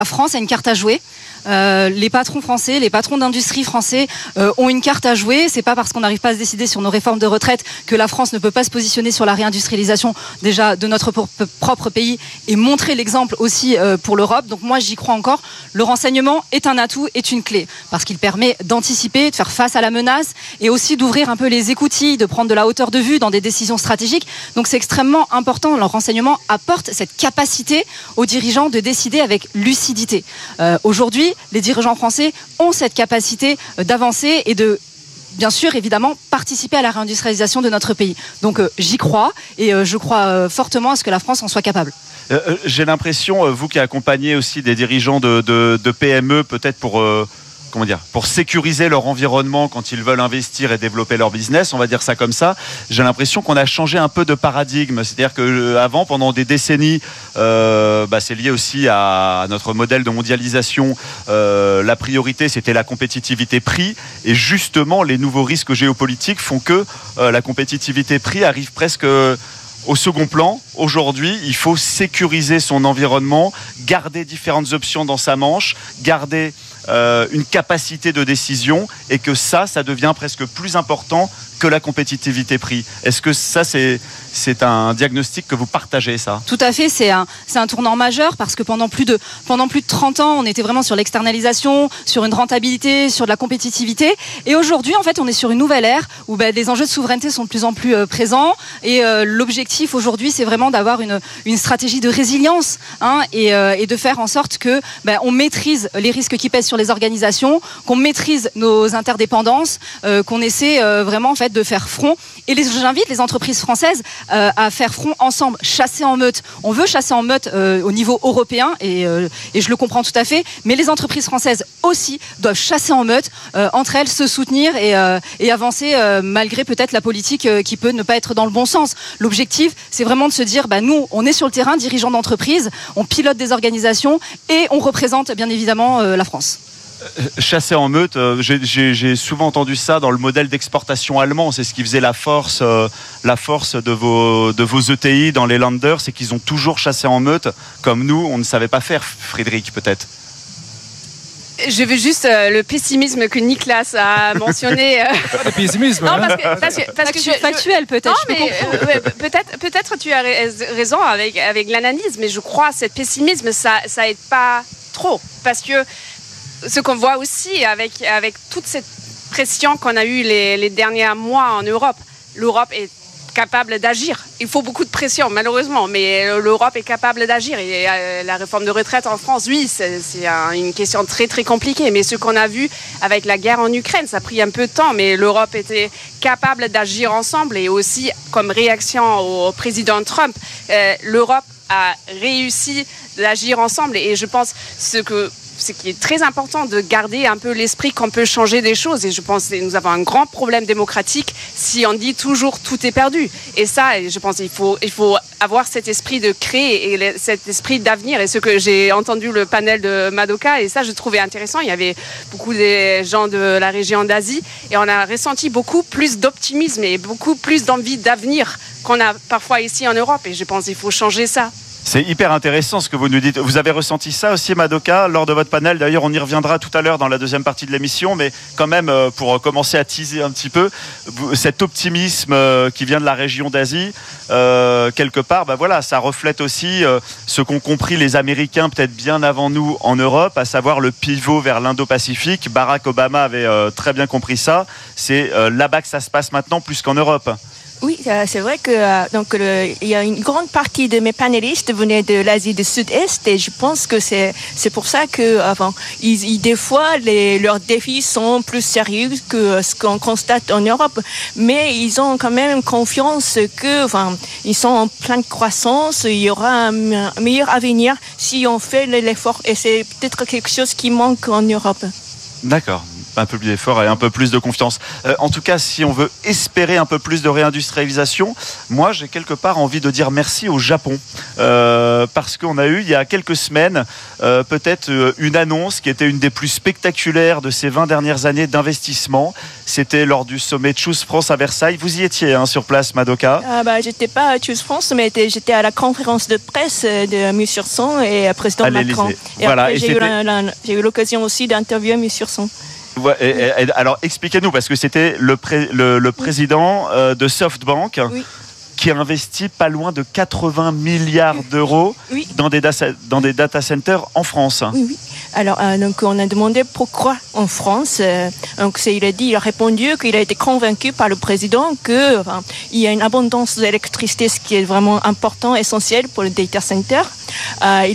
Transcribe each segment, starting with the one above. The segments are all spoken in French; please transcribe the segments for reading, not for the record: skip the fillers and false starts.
La France a une carte à jouer. Les patrons français, les patrons d'industrie français ont une carte à jouer. C'est pas parce qu'on n'arrive pas à se décider sur nos réformes de retraite que la France ne peut pas se positionner sur la réindustrialisation déjà de notre propre pays et montrer l'exemple aussi pour l'Europe. Donc moi j'y crois encore. Le renseignement est un atout, est une clé parce qu'il permet d'anticiper, de faire face à la menace et aussi d'ouvrir un peu les écoutilles, de prendre de la hauteur de vue dans des décisions stratégiques. Donc c'est extrêmement important. Le renseignement apporte cette capacité aux dirigeants de décider avec lucidité. Aujourd'hui, les dirigeants français ont cette capacité d'avancer et de, bien sûr, évidemment, participer à la réindustrialisation de notre pays. Donc j'y crois et je crois fortement à ce que la France en soit capable. J'ai l'impression, vous qui accompagnez aussi des dirigeants de PME, peut-être pour sécuriser leur environnement quand ils veulent investir et développer leur business, on va dire ça comme ça, j'ai l'impression qu'on a changé un peu de paradigme. C'est-à-dire qu'avant, pendant des décennies, c'est lié aussi à notre modèle de mondialisation, la priorité c'était la compétitivité prix, et justement les nouveaux risques géopolitiques font que la compétitivité prix arrive presque au second plan. Aujourd'hui, il faut sécuriser son environnement, garder différentes options dans sa manche, garder une capacité de décision, et que ça devient presque plus important que la compétitivité prix. Est-ce que ça, c'est un diagnostic que vous partagez, ça ? Tout à fait, c'est un tournant majeur parce que pendant plus de 30 ans, on était vraiment sur l'externalisation, sur une rentabilité, sur de la compétitivité. Et aujourd'hui, en fait, on est sur une nouvelle ère où les enjeux de souveraineté sont de plus en plus présents. Et l'objectif aujourd'hui, c'est vraiment d'avoir une stratégie de résilience et de faire en sorte que on maîtrise les risques qui pèsent sur les organisations, qu'on maîtrise nos interdépendances, qu'on essaie vraiment en fait de faire front. Et j'invite les entreprises françaises à faire front ensemble, chasser en meute. On veut chasser en meute au niveau européen et je le comprends tout à fait, mais les entreprises françaises aussi doivent chasser en meute, entre elles se soutenir et avancer malgré peut-être la politique qui peut ne pas être dans le bon sens. L'objectif, c'est vraiment de se dire, nous, on est sur le terrain, dirigeants d'entreprise, on pilote des organisations et on représente bien évidemment la France. Chasser en meute, j'ai souvent entendu ça dans le modèle d'exportation allemand. C'est ce qui faisait la force de vos ETI dans les Länder, c'est qu'ils ont toujours chassé en meute, comme nous, on ne savait pas faire. Frédéric, peut-être. Je veux juste le pessimisme que Nicolas a mentionné. Le pessimisme. Non, parce que je suis factuelle, peut-être. Non, mais peut-être tu as raison avec l'analyse, mais je crois que ce pessimisme, ça aide pas trop, parce que ce qu'on voit aussi avec toute cette pression qu'on a eue les derniers mois en Europe, l'Europe est capable d'agir. Il faut beaucoup de pression, malheureusement, mais l'Europe est capable d'agir. Et la réforme de retraite en France, oui, c'est une question très, très compliquée. Mais ce qu'on a vu avec la guerre en Ukraine, ça a pris un peu de temps, mais l'Europe était capable d'agir ensemble. Et aussi, comme réaction au président Trump, l'Europe a réussi d'agir ensemble. Et je pense ce qui est très important, de garder un peu l'esprit qu'on peut changer des choses. Et je pense que nous avons un grand problème démocratique si on dit toujours tout est perdu. Et ça, je pense qu'il faut avoir cet esprit de créer et cet esprit d'avenir. Et ce que j'ai entendu le panel de Madoka, et ça je trouvais intéressant, il y avait beaucoup de gens de la région d'Asie et on a ressenti beaucoup plus d'optimisme et beaucoup plus d'envie d'avenir qu'on a parfois ici en Europe. Et je pense qu'il faut changer ça. C'est hyper intéressant ce que vous nous dites. Vous avez ressenti ça aussi, Madoka, lors de votre panel. D'ailleurs, on y reviendra tout à l'heure dans la deuxième partie de l'émission. Mais quand même, pour commencer à teaser un petit peu, cet optimisme qui vient de la région d'Asie, quelque part, ça reflète aussi ce qu'ont compris les Américains peut-être bien avant nous en Europe, à savoir le pivot vers l'Indo-Pacifique. Barack Obama avait très bien compris ça. C'est là-bas que ça se passe maintenant plus qu'en Europe. Oui, c'est vrai que il y a une grande partie de mes panélistes venaient de l'Asie du Sud-Est et je pense que c'est pour ça que des fois leurs défis sont plus sérieux que ce qu'on constate en Europe, mais ils ont quand même confiance que ils sont en pleine croissance, il y aura un meilleur avenir si on fait l'effort, et c'est peut-être quelque chose qui manque en Europe. D'accord. Un peu plus d'effort et un peu plus de confiance. En tout cas, si on veut espérer un peu plus de réindustrialisation, moi j'ai quelque part envie de dire merci au Japon. Parce qu'on a eu il y a quelques semaines peut-être une annonce qui était une des plus spectaculaires de ces 20 dernières années d'investissement. C'était lors du sommet Choose France à Versailles. Vous y étiez sur place, Madoka? J'étais pas à Choose France, mais j'étais à la conférence de presse de Mussurson et président Macron. Et voilà, après, j'ai eu l'occasion aussi d'interviewer Mussurson. Ouais, alors expliquez-nous, parce que c'était le président de SoftBank qui a investi pas loin de 80 milliards d'euros dans des data centers en France. Oui. Alors, donc, on a demandé pourquoi en France. Donc, il a répondu qu'il a été convaincu par le président qu'il y a une abondance d'électricité, ce qui est vraiment important, essentiel pour le data center. Il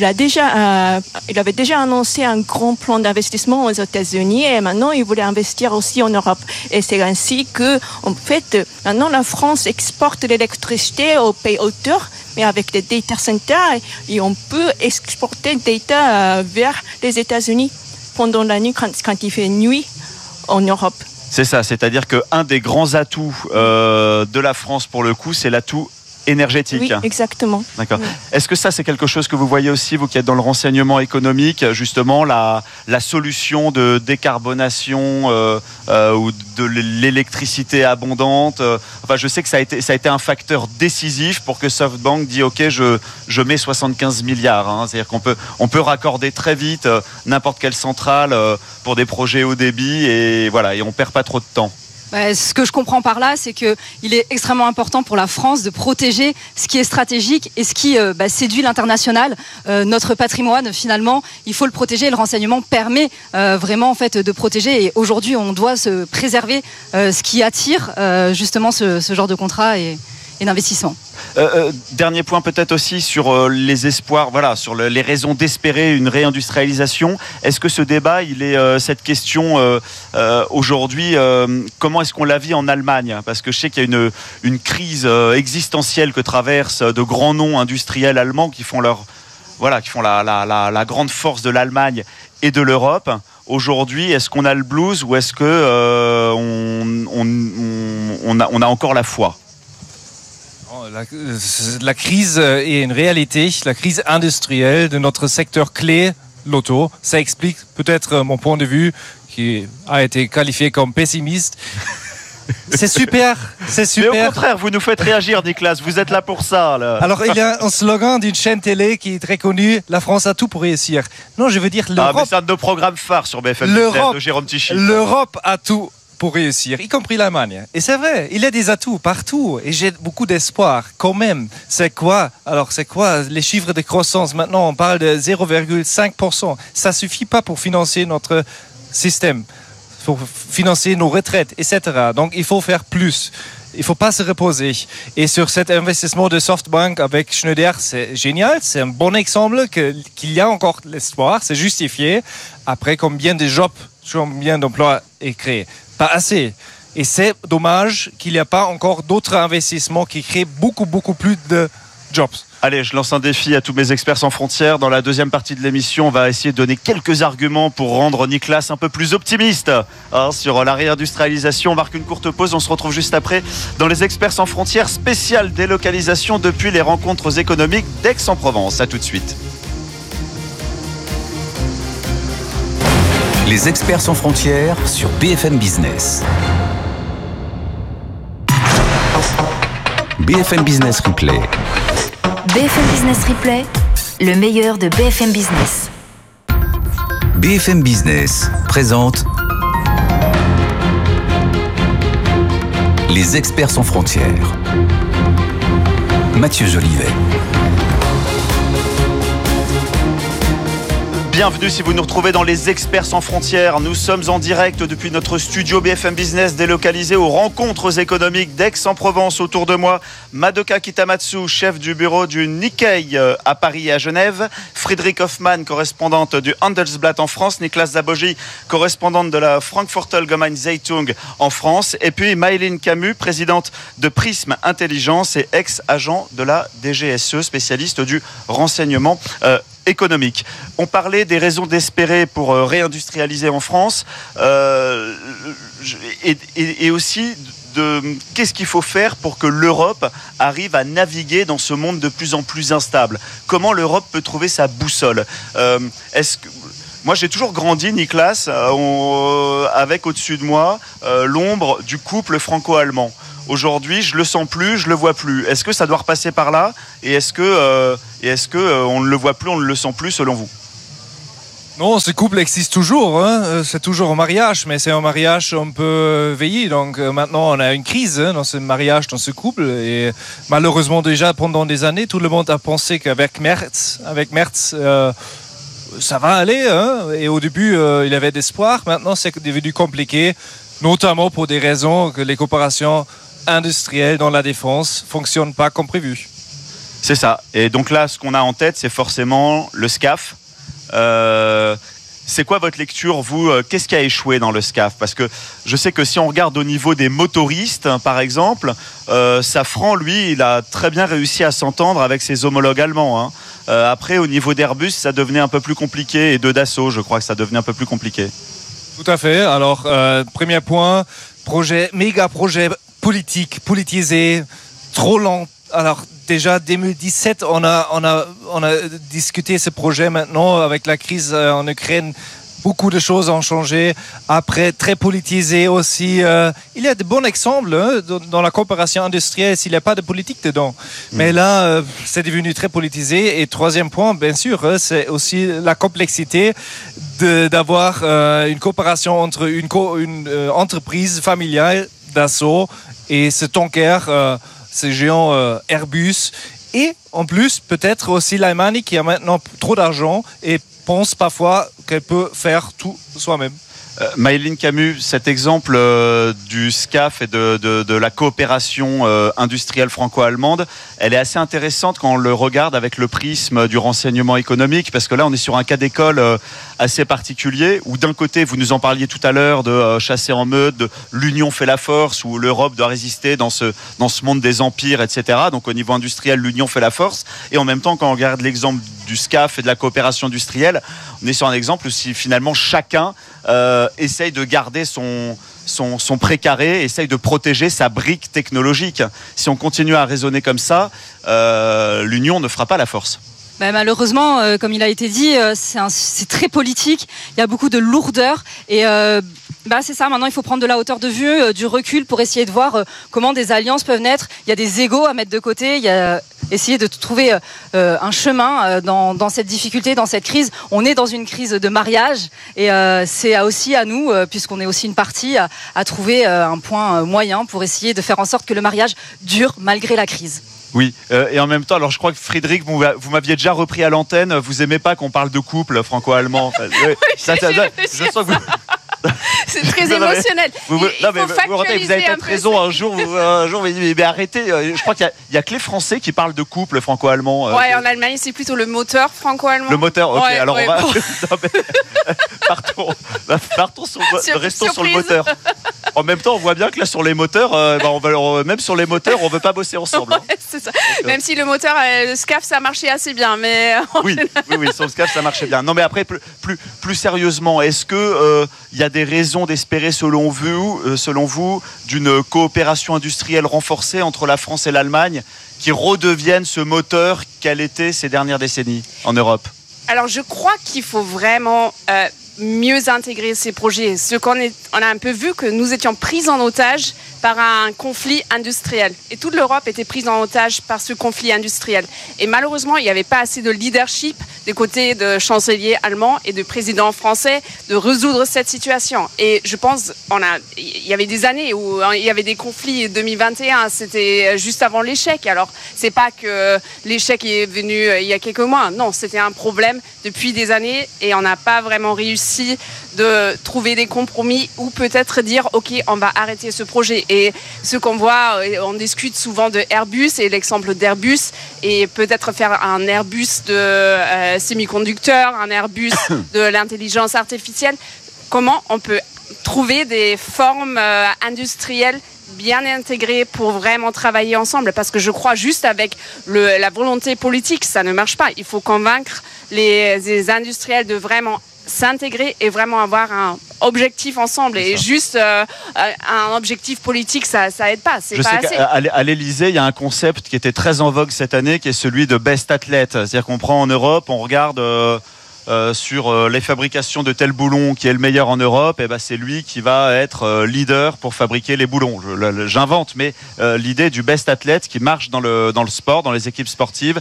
avait déjà annoncé un grand plan d'investissement aux États-Unis et maintenant il voulait investir aussi en Europe. Et c'est ainsi que, en fait, maintenant la France exporte l'électricité aux pays autours, mais avec des data centers, et on peut exporter des data vers les États-Unis pendant la nuit quand il fait nuit en Europe. C'est ça, c'est-à-dire qu'un des grands atouts de la France pour le coup, c'est l'atout énergétique. Oui, exactement. D'accord. Oui. Est-ce que ça, c'est quelque chose que vous voyez aussi, vous qui êtes dans le renseignement économique, justement, la solution de décarbonation ou de l'électricité abondante? Enfin, je sais que ça a été un facteur décisif pour que SoftBank dise OK, je mets 75 milliards. C'est-à-dire qu'on peut raccorder très vite n'importe quelle centrale pour des projets haut débit et voilà, et on perd pas trop de temps. Ce que je comprends par là, c'est qu'il est extrêmement important pour la France de protéger ce qui est stratégique et ce qui séduit l'international. Notre patrimoine, finalement, il faut le protéger. Le renseignement permet vraiment en fait de protéger. Et aujourd'hui, on doit se préserver ce qui attire justement ce genre de contrat et d'investissement. Dernier point peut-être aussi sur les espoirs, sur les raisons d'espérer une réindustrialisation. Est-ce que ce débat, cette question aujourd'hui, comment est-ce qu'on la vit en Allemagne? Parce que je sais qu'il y a une crise existentielle que traversent de grands noms industriels allemands qui font la grande force de l'Allemagne et de l'Europe. Aujourd'hui, est-ce qu'on a le blues ou est-ce que on a encore la foi? La crise est une réalité, la crise industrielle de notre secteur clé, l'auto. Ça explique peut-être mon point de vue qui a été qualifié comme pessimiste. C'est super. Mais au contraire, vous nous faites réagir, Nicolas. Vous êtes là pour ça. Là. Alors, il y a un slogan d'une chaîne télé qui est très connue. La France a tout pour réussir. Non, je veux dire l'Europe. Mais c'est un de nos programmes phares sur BFM Business de Jérôme Tichy. L'Europe a tout pour réussir, y compris l'Allemagne. Et c'est vrai, il y a des atouts partout. Et j'ai beaucoup d'espoir quand même. C'est quoi les chiffres de croissance? Maintenant, on parle de 0,5%. Ça suffit pas pour financer notre système, pour financer nos retraites, etc. Donc, il faut faire plus. Il ne faut pas se reposer. Et sur cet investissement de SoftBank avec Schneider, c'est génial. C'est un bon exemple qu'il y a encore l'espoir. C'est justifié. Après, combien d'emplois est créé? Pas assez. Et c'est dommage qu'il n'y a pas encore d'autres investissements qui créent beaucoup, beaucoup plus de jobs. Allez, je lance un défi à tous mes experts sans frontières. Dans la deuxième partie de l'émission, on va essayer de donner quelques arguments pour rendre Nicolas un peu plus optimiste sur la réindustrialisation. On marque une courte pause, on se retrouve juste après dans les experts sans frontières spéciales délocalisation depuis les rencontres économiques d'Aix-en-Provence. À tout de suite. Les experts sans frontières sur BFM Business. BFM Business Replay. BFM Business Replay, le meilleur de BFM Business. BFM Business présente Les experts sans frontières. Mathieu Jolivet. Bienvenue si vous nous retrouvez dans les experts sans frontières. Nous sommes en direct depuis notre studio BFM Business délocalisé aux rencontres économiques d'Aix-en-Provence. Autour de moi, Madoka Kitamatsu, chef du bureau du Nikkei à Paris et à Genève. Friedrich Hoffmann, correspondante du Handelsblatt en France. Niklas Zaboji, correspondante de la Frankfurter Allgemeine Zeitung en France. Et puis Maëline Camus, présidente de Prism Intelligence et ex-agent de la DGSE, spécialiste du renseignement économique. On parlait des raisons d'espérer pour réindustrialiser en France et aussi de qu'est-ce qu'il faut faire pour que l'Europe arrive à naviguer dans ce monde de plus en plus instable. Comment l'Europe peut trouver sa boussole. Moi, j'ai toujours grandi, Niklas, avec au-dessus de moi l'ombre du couple franco-allemand. Aujourd'hui, je le sens plus, je le vois plus. Est-ce que ça doit repasser par là ? Et est-ce que on ne le voit plus, on ne le sent plus, selon vous ? Non, ce couple existe toujours. C'est toujours un mariage, mais c'est un mariage un peu vieilli. Donc maintenant, on a une crise dans ce mariage, dans ce couple. Et malheureusement, déjà pendant des années, tout le monde a pensé qu'avec Merz, ça va aller. Et au début, il y avait d'espoir. Maintenant, c'est devenu compliqué, notamment pour des raisons que les coopérations industrielles dans la défense ne fonctionnent pas comme prévu. C'est ça. Et donc là, ce qu'on a en tête, c'est forcément le SCAF. C'est quoi votre lecture, vous ? Qu'est-ce qui a échoué dans le SCAF ? Parce que je sais que si on regarde au niveau des motoristes, par exemple, Safran, lui, il a très bien réussi à s'entendre avec ses homologues allemands. Après, au niveau d'Airbus, ça devenait un peu plus compliqué, et de Dassault, je crois que ça devenait un peu plus compliqué. Tout à fait. Alors, premier point, méga projet politisé, trop lent. Alors, déjà 2017, on a discuté ce projet. Maintenant, avec la crise en Ukraine, beaucoup de choses ont changé. Après, très politisé aussi. Il y a de bons exemples dans la coopération industrielle s'il n'y a pas de politique dedans. Mais là, c'est devenu très politisé. Et troisième point, bien sûr, c'est aussi la complexité d'avoir une coopération entre une entreprise familiale Dassault et ce tanker, ce géant Airbus. Et en plus, peut-être aussi l'Allemagne qui a maintenant trop d'argent et pense parfois qu'elle peut faire tout soi-même. Maëlyn Camus, cet exemple du SCAF et de la coopération industrielle franco-allemande, elle est assez intéressante quand on le regarde avec le prisme du renseignement économique, parce que là on est sur un cas d'école assez particulier, où d'un côté, vous nous en parliez tout à l'heure, de chasser en meute, de l'union fait la force, où l'Europe doit résister dans ce monde des empires, etc. Donc au niveau industriel, l'union fait la force, et en même temps, quand on regarde l'exemple du SCAF et de la coopération industrielle, on est sur un exemple où si finalement chacun essaye de garder son précaré, essaye de protéger sa brique technologique. Si on continue à raisonner comme ça, l'union ne fera pas la force. Malheureusement, comme il a été dit, c'est très politique. Il y a beaucoup de lourdeur et c'est ça. Maintenant, il faut prendre de la hauteur de vue, du recul pour essayer de voir comment des alliances peuvent naître. Il y a des égos à mettre de côté. Il y a essayer de trouver un chemin dans cette difficulté, dans cette crise. On est dans une crise de mariage et c'est aussi à nous, puisqu'on est aussi une partie, à trouver un point moyen pour essayer de faire en sorte que le mariage dure malgré la crise. Oui, et en même temps, alors je crois que Frédéric, vous m'aviez déjà repris à l'antenne, vous aimez pas qu'on parle de couple franco-allemand. Je sens que vous... C'est très émotionnel. Vous avez peut-être raison. Un jour, mais arrêtez. Je crois qu'il y a que les Français qui parlent de couple franco-allemand. Ouais, en Allemagne, c'est plutôt le moteur franco-allemand. Le moteur, ok. Ouais, alors ouais, on va. Restons sur le moteur. En même temps, on voit bien que là, sur les moteurs, même sur les moteurs, on veut pas bosser ensemble. Ouais, c'est ça. Même si le moteur, le SCAF, ça marchait assez bien, mais oui, sur le SCAF, ça marchait bien. Non, mais après, plus sérieusement, est-ce que il y a des raisons d'espérer, selon vous, d'une coopération industrielle renforcée entre la France et l'Allemagne, qui redevienne ce moteur qu'elle était ces dernières décennies en Europe ? Alors, je crois qu'il faut vraiment mieux intégrer ces projets. On a un peu vu que nous étions pris en otage par un conflit industriel. Et toute l'Europe était prise en otage par ce conflit industriel. Et malheureusement, il n'y avait pas assez de leadership des côtés de chancelier allemand et de président français de résoudre cette situation. Et je pense, il y avait des années où il y avait des conflits. 2021, c'était juste avant l'échec. Alors, c'est pas que l'échec est venu il y a quelques mois. Non, c'était un problème depuis des années et on n'a pas vraiment réussi de trouver des compromis ou peut-être dire ok, on va arrêter ce projet. Et ce qu'on voit, on discute souvent de Airbus et l'exemple d'Airbus et peut-être faire un Airbus de semi-conducteurs, un Airbus de l'intelligence artificielle. Comment on peut trouver des formes industrielles bien intégrées pour vraiment travailler ensemble, parce que je crois juste avec la volonté politique, ça ne marche pas. Il faut convaincre les industriels de vraiment s'intégrer et vraiment avoir un objectif ensemble. Et juste un objectif politique, ça aide pas. C'est Je pas sais assez. qu'à l'Élysée, il y a un concept qui était très en vogue cette année, qui est celui de best athlète. C'est-à-dire qu'on prend en Europe, on regarde sur les fabrications de tel boulon qui est le meilleur en Europe, et ben c'est lui qui va être leader pour fabriquer les boulons. J'invente, mais l'idée du best athlète qui marche dans le sport, dans les équipes sportives,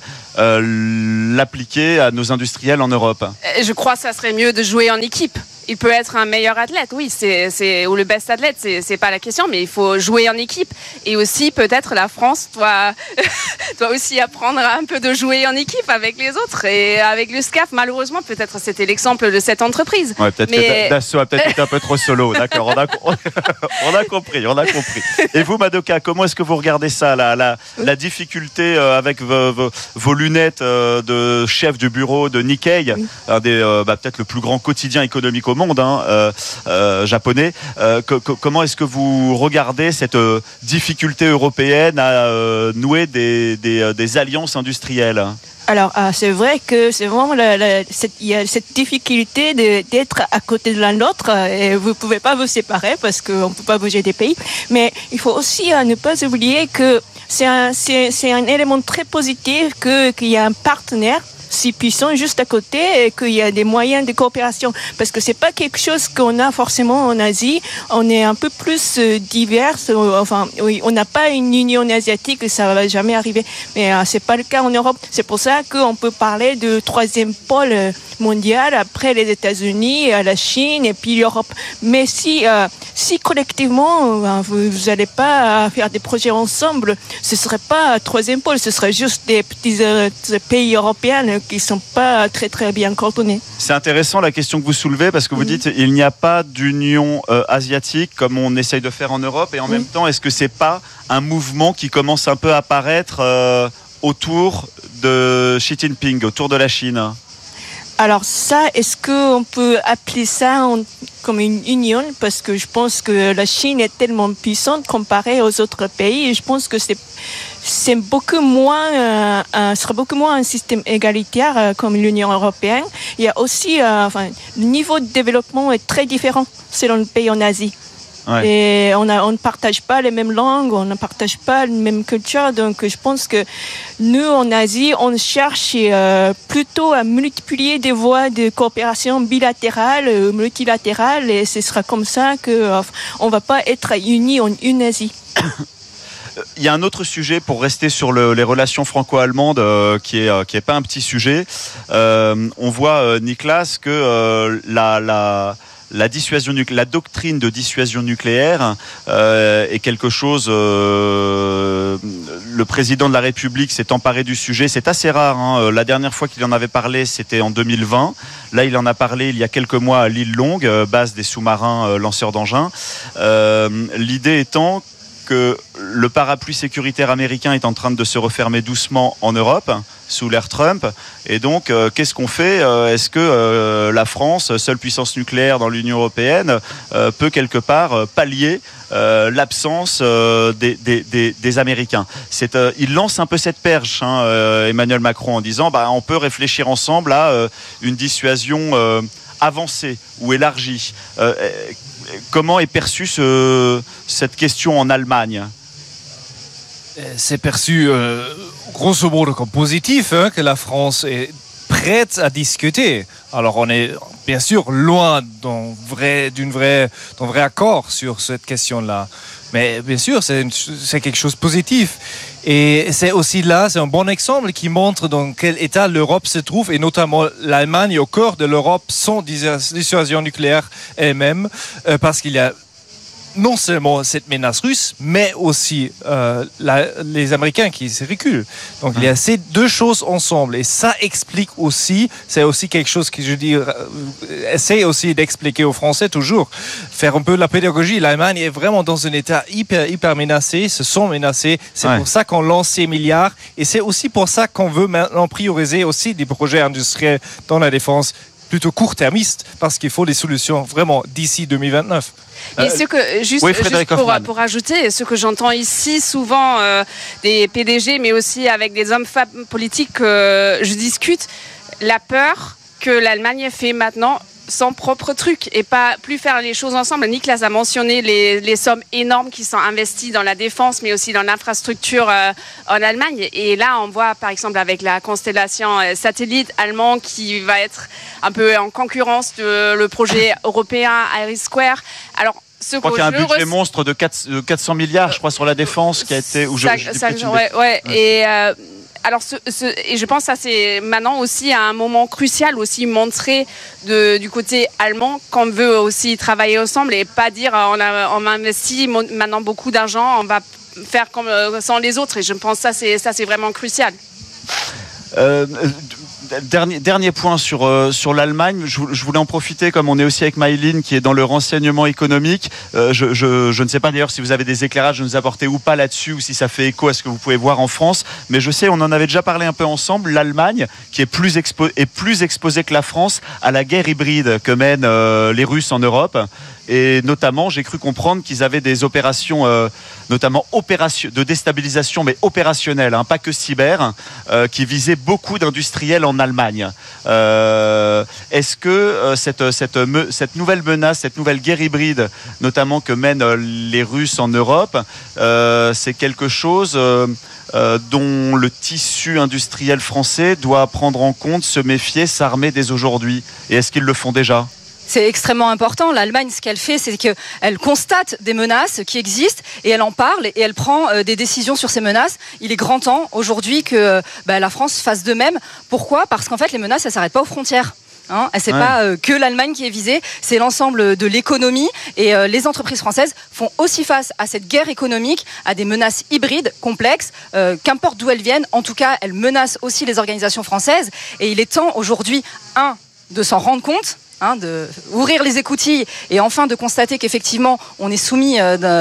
l'appliquer à nos industriels en Europe. Je crois que ça serait mieux de jouer en équipe. Il peut être un meilleur athlète, oui, ou le best athlète, c'est pas la question, mais il faut jouer en équipe. Et aussi, peut-être, la France doit aussi apprendre un peu de jouer en équipe avec les autres. Et avec le SCAF, malheureusement, peut-être c'était l'exemple de cette entreprise. Ouais, peut-être que Dassault a peut-être été un peu trop solo, d'accord, on a compris. Et vous, Madoka, comment est-ce que vous regardez ça, la difficulté avec vos lunettes de chef du bureau de Nikkei, un des peut-être le plus grand quotidien économique au monde, japonais. Comment est-ce que vous regardez cette difficulté européenne à nouer des alliances industrielles ? Alors, c'est vrai que c'est vraiment il y a cette difficulté d'être à côté de l'un de l'autre et vous pouvez pas vous séparer parce qu'on peut pas bouger des pays. Mais il faut aussi ne pas oublier que c'est un élément très positif qu'il y a un partenaire si puissant juste à côté et qu'il y a des moyens de coopération parce que c'est pas quelque chose qu'on a forcément en Asie. On est un peu plus divers. Enfin, oui, on n'a pas une union asiatique et ça va jamais arriver. Mais c'est pas le cas en Europe. C'est pour ça qu'on peut parler de troisième pôle mondial après les États-Unis, la Chine et puis l'Europe. Mais si collectivement vous allez pas faire des projets ensemble, ce serait pas troisième pôle, ce serait juste des petits pays européens qui sont pas très très bien coordonnés. C'est intéressant la question que vous soulevez parce que vous dites il n'y a pas d'union asiatique comme on essaye de faire en Europe et en même temps est-ce que c'est pas un mouvement qui commence un peu à apparaître autour de Xi Jinping, autour de la Chine ? Alors ça, est-ce qu'on peut appeler ça comme une union? Parce que je pense que la Chine est tellement puissante comparée aux autres pays et je pense que c'est beaucoup moins, sera beaucoup moins un système égalitaire comme l'Union européenne. Il y a aussi, le niveau de développement est très différent selon le pays en Asie. Ouais. Et on ne partage pas les mêmes langues, on ne partage pas la même culture. Donc, je pense que nous, en Asie, on cherche plutôt à multiplier des voies de coopération bilatérale, multilatérale, et ce sera comme ça qu'on ne va pas être unis en une Asie. Il y a un autre sujet pour rester sur les relations franco-allemandes qui est pas un petit sujet. On voit, Niklas, que la doctrine de dissuasion nucléaire est quelque chose. Le président de la République s'est emparé du sujet. C'est assez rare. La dernière fois qu'il en avait parlé, c'était en 2020. Là, il en a parlé il y a quelques mois à l'île Longue, base des sous-marins lanceurs d'engins. L'idée étant que le parapluie sécuritaire américain est en train de se refermer doucement en Europe sous l'ère Trump. Et donc, qu'est-ce qu'on fait ? Est-ce que la France, seule puissance nucléaire dans l'Union européenne, peut quelque part pallier l'absence des Américains ? Il lance un peu cette perche, Emmanuel Macron, en disant on peut réfléchir ensemble à une dissuasion avancée ou élargie. Comment est perçue cette question en Allemagne ? C'est perçu grosso modo comme positif, que la France est prête à discuter. Alors on est bien sûr loin d'un vrai accord sur cette question-là. Mais bien sûr, c'est quelque chose de positif. Et c'est aussi là, c'est un bon exemple qui montre dans quel état l'Europe se trouve, et notamment l'Allemagne au cœur de l'Europe sans dissuasion nucléaire elle-même, parce qu'il y a non seulement cette menace russe, mais aussi les Américains qui se reculent. Donc il y a ces deux choses ensemble, et ça explique aussi, c'est aussi quelque chose que je dis, essaie aussi d'expliquer aux Français toujours, faire un peu de la pédagogie. L'Allemagne est vraiment dans un état hyper menacé, se sont menacés, c'est pour ça qu'on lance ces milliards, et c'est aussi pour ça qu'on veut maintenant prioriser aussi des projets industriels dans la défense plutôt court-termistes, parce qu'il faut des solutions vraiment d'ici 2029. Et pour ajouter, ce que j'entends ici souvent des PDG, mais aussi avec des hommes-femmes politiques que je discute, la peur que l'Allemagne fait maintenant son propre truc et pas plus faire les choses ensemble. Niklas a mentionné les sommes énormes qui sont investies dans la défense, mais aussi dans l'infrastructure en Allemagne. Et là, on voit par exemple avec la constellation satellite allemand qui va être un peu en concurrence de le projet européen IRIS². Alors, je crois qu'il y a un budget monstre de 400 milliards, je crois, sur la défense qui a été... Alors, et je pense que ça, c'est maintenant aussi un moment crucial, aussi montrer du côté allemand qu'on veut aussi travailler ensemble et pas dire on investit maintenant beaucoup d'argent, on va faire comme sans les autres. Et je pense que ça, c'est vraiment crucial. Dernier point sur l'Allemagne, je voulais en profiter, comme on est aussi avec Maïline qui est dans le renseignement économique. Je ne sais pas d'ailleurs si vous avez des éclairages à nous apporter ou pas là-dessus, ou si ça fait écho à ce que vous pouvez voir en France, mais je sais, on en avait déjà parlé un peu ensemble, l'Allemagne qui est plus exposée que la France à la guerre hybride que mènent les Russes en Europe. Et notamment, j'ai cru comprendre qu'ils avaient des opérations, notamment de déstabilisation, mais opérationnelles, pas que cyber, qui visaient beaucoup d'industriels en Allemagne. Est-ce que cette nouvelle menace, cette nouvelle guerre hybride, notamment que mènent les Russes en Europe, c'est quelque chose dont le tissu industriel français doit prendre en compte, se méfier, s'armer dès aujourd'hui? Et est-ce qu'ils le font déjà ? C'est extrêmement important. L'Allemagne, ce qu'elle fait, c'est qu'elle constate des menaces qui existent et elle en parle et elle prend des décisions sur ces menaces. Il est grand temps aujourd'hui que la France fasse de même. Pourquoi ? Parce qu'en fait, les menaces, elles ne s'arrêtent pas aux frontières. C'est pas que l'Allemagne qui est visée, c'est l'ensemble de l'économie et les entreprises françaises font aussi face à cette guerre économique, à des menaces hybrides complexes, qu'importe d'où elles viennent. En tout cas, elles menacent aussi les organisations françaises et il est temps aujourd'hui, de s'en rendre compte, de ouvrir les écoutilles et enfin de constater qu'effectivement on est soumis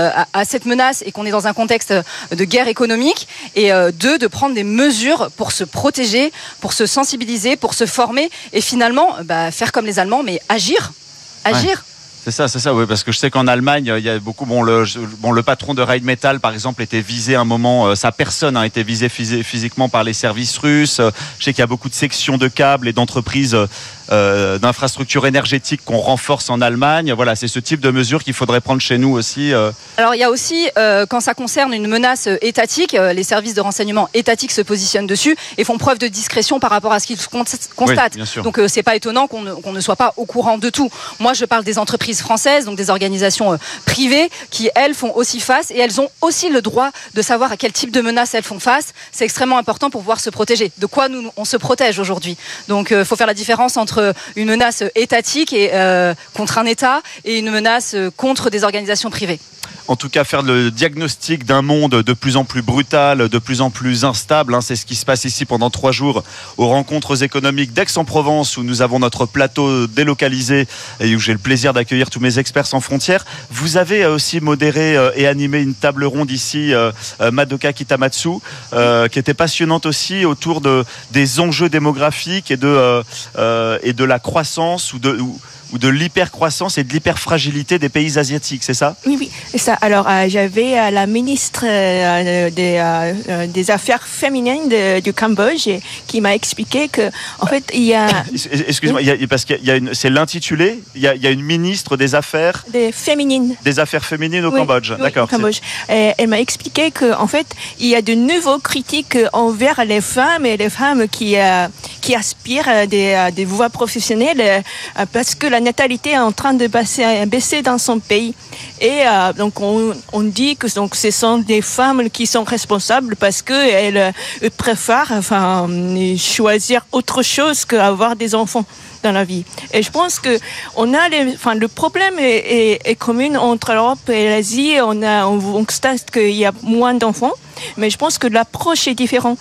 à cette menace et qu'on est dans un contexte de guerre économique, et de prendre des mesures pour se protéger, pour se sensibiliser, pour se former et finalement faire comme les Allemands, mais agir. Ouais. C'est ça, oui, parce que je sais qu'en Allemagne, il y a beaucoup. Le patron de Rheinmetall, par exemple, était visé à un moment. Sa personne a été visée physiquement par les services russes. Je sais qu'il y a beaucoup de sections de câbles et d'entreprises d'infrastructures énergétiques qu'on renforce en Allemagne. Voilà, c'est ce type de mesures qu'il faudrait prendre chez nous aussi. Alors, il y a aussi, quand ça concerne une menace étatique, les services de renseignement étatiques se positionnent dessus et font preuve de discrétion par rapport à ce qu'ils constatent. Oui, donc, c'est pas étonnant qu'on ne soit pas au courant de tout. Moi, je parle des entreprises françaises, donc des organisations privées qui, elles, font aussi face et elles ont aussi le droit de savoir à quel type de menaces elles font face. C'est extrêmement important pour pouvoir se protéger. De quoi on se protège aujourd'hui. Donc, il faut faire la différence entre une menace étatique et contre un État et une menace contre des organisations privées. En tout cas, faire le diagnostic d'un monde de plus en plus brutal, de plus en plus instable. C'est ce qui se passe ici pendant 3 jours aux rencontres économiques d'Aix-en-Provence, où nous avons notre plateau délocalisé et où j'ai le plaisir d'accueillir tous mes experts sans frontières. Vous avez aussi modéré et animé une table ronde ici, Madoka Kitamatsu, qui était passionnante aussi autour des enjeux démographiques et de la croissance ou de l'hypercroissance et de l'hyperfragilité des pays asiatiques, c'est ça ? Oui, c'est ça. Alors, j'avais la ministre des Affaires féminines du Cambodge qui m'a expliqué que, en fait, il y a... Excuse-moi, parce qu'il y a c'est l'intitulé, il y a une ministre des Affaires... Des Affaires féminines au Cambodge, d'accord. Au Cambodge. Elle m'a expliqué qu'en fait, il y a de nouveaux critiques envers les femmes et les femmes qui aspirent des voies professionnelles parce que la natalité est en train de baisser dans son pays. Et donc on dit que donc ce sont des femmes qui sont responsables parce qu'elles préfèrent choisir autre chose qu'avoir des enfants dans la vie. Et je pense que le problème est commun entre l'Europe et l'Asie. On constate qu'il y a moins d'enfants, mais je pense que l'approche est différente.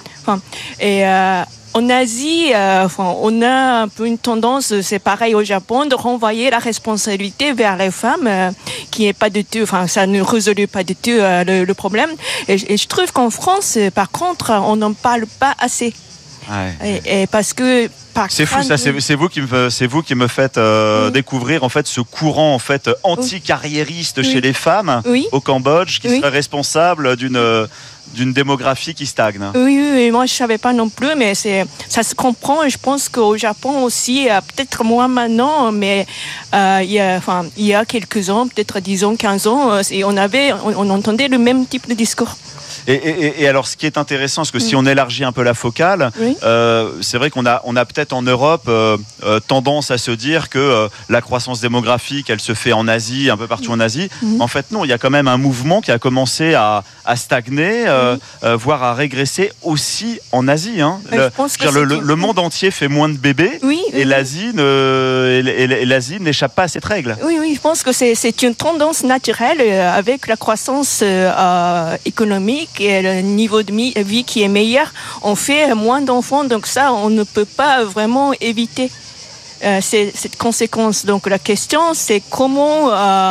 En Asie, on a un peu une tendance, c'est pareil au Japon, de renvoyer la responsabilité vers les femmes, qui est pas du tout, ça ne résout pas du tout le problème. Et je trouve qu'en France, par contre, on n'en parle pas assez. Ouais. Et parce que C'est fou, ça. C'est vous qui me faites découvrir en fait ce courant en fait anti-carriériste chez les femmes au Cambodge, qui serait responsable d'une démographie qui stagne. Oui, moi je savais pas non plus, mais ça se comprend. Je pense qu'au Japon aussi, peut-être moins maintenant, mais il y a quelques ans, peut-être 10 ans, 15 ans, on entendait le même type de discours. Et alors, ce qui est intéressant, parce que si on élargit un peu la focale, c'est vrai qu'on a peut-être en Europe tendance à se dire que la croissance démographique, elle se fait en Asie, un peu partout en Asie. En fait, non, il y a quand même un mouvement qui a commencé à stagner, voire à régresser aussi en Asie. Hein. Le monde entier fait moins de bébés, et l'Asie n'échappe pas à cette règle. Oui, je pense que c'est une tendance naturelle avec la croissance économique et le niveau de vie qui est meilleur. On fait moins d'enfants, donc ça, on ne peut pas vraiment éviter cette conséquence. Donc la question, c'est comment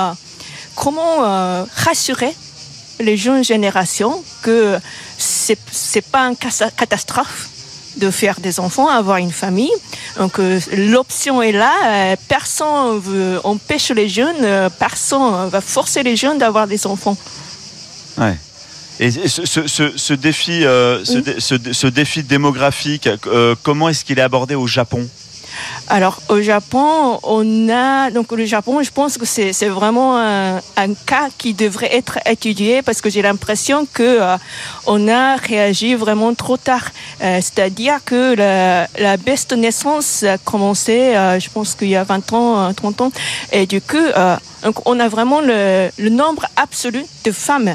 rassurer les jeunes générations que c'est pas une catastrophe de faire des enfants, avoir une famille. Donc l'option est là. Personne veut empêcher les jeunes, personne va forcer les jeunes d'avoir des enfants. Ouais. Et ce défi démographique, comment est-ce qu'il est abordé au Japon ? Alors au Japon, je pense que c'est vraiment un cas qui devrait être étudié, parce que j'ai l'impression que on a réagi vraiment trop tard. C'est-à-dire que la baisse de naissance a commencé, je pense qu'il y a 20 ans, 30 ans, et du coup, donc on a vraiment le nombre absolu de femmes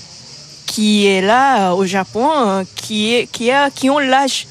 qui est là au Japon, qui ont l'âge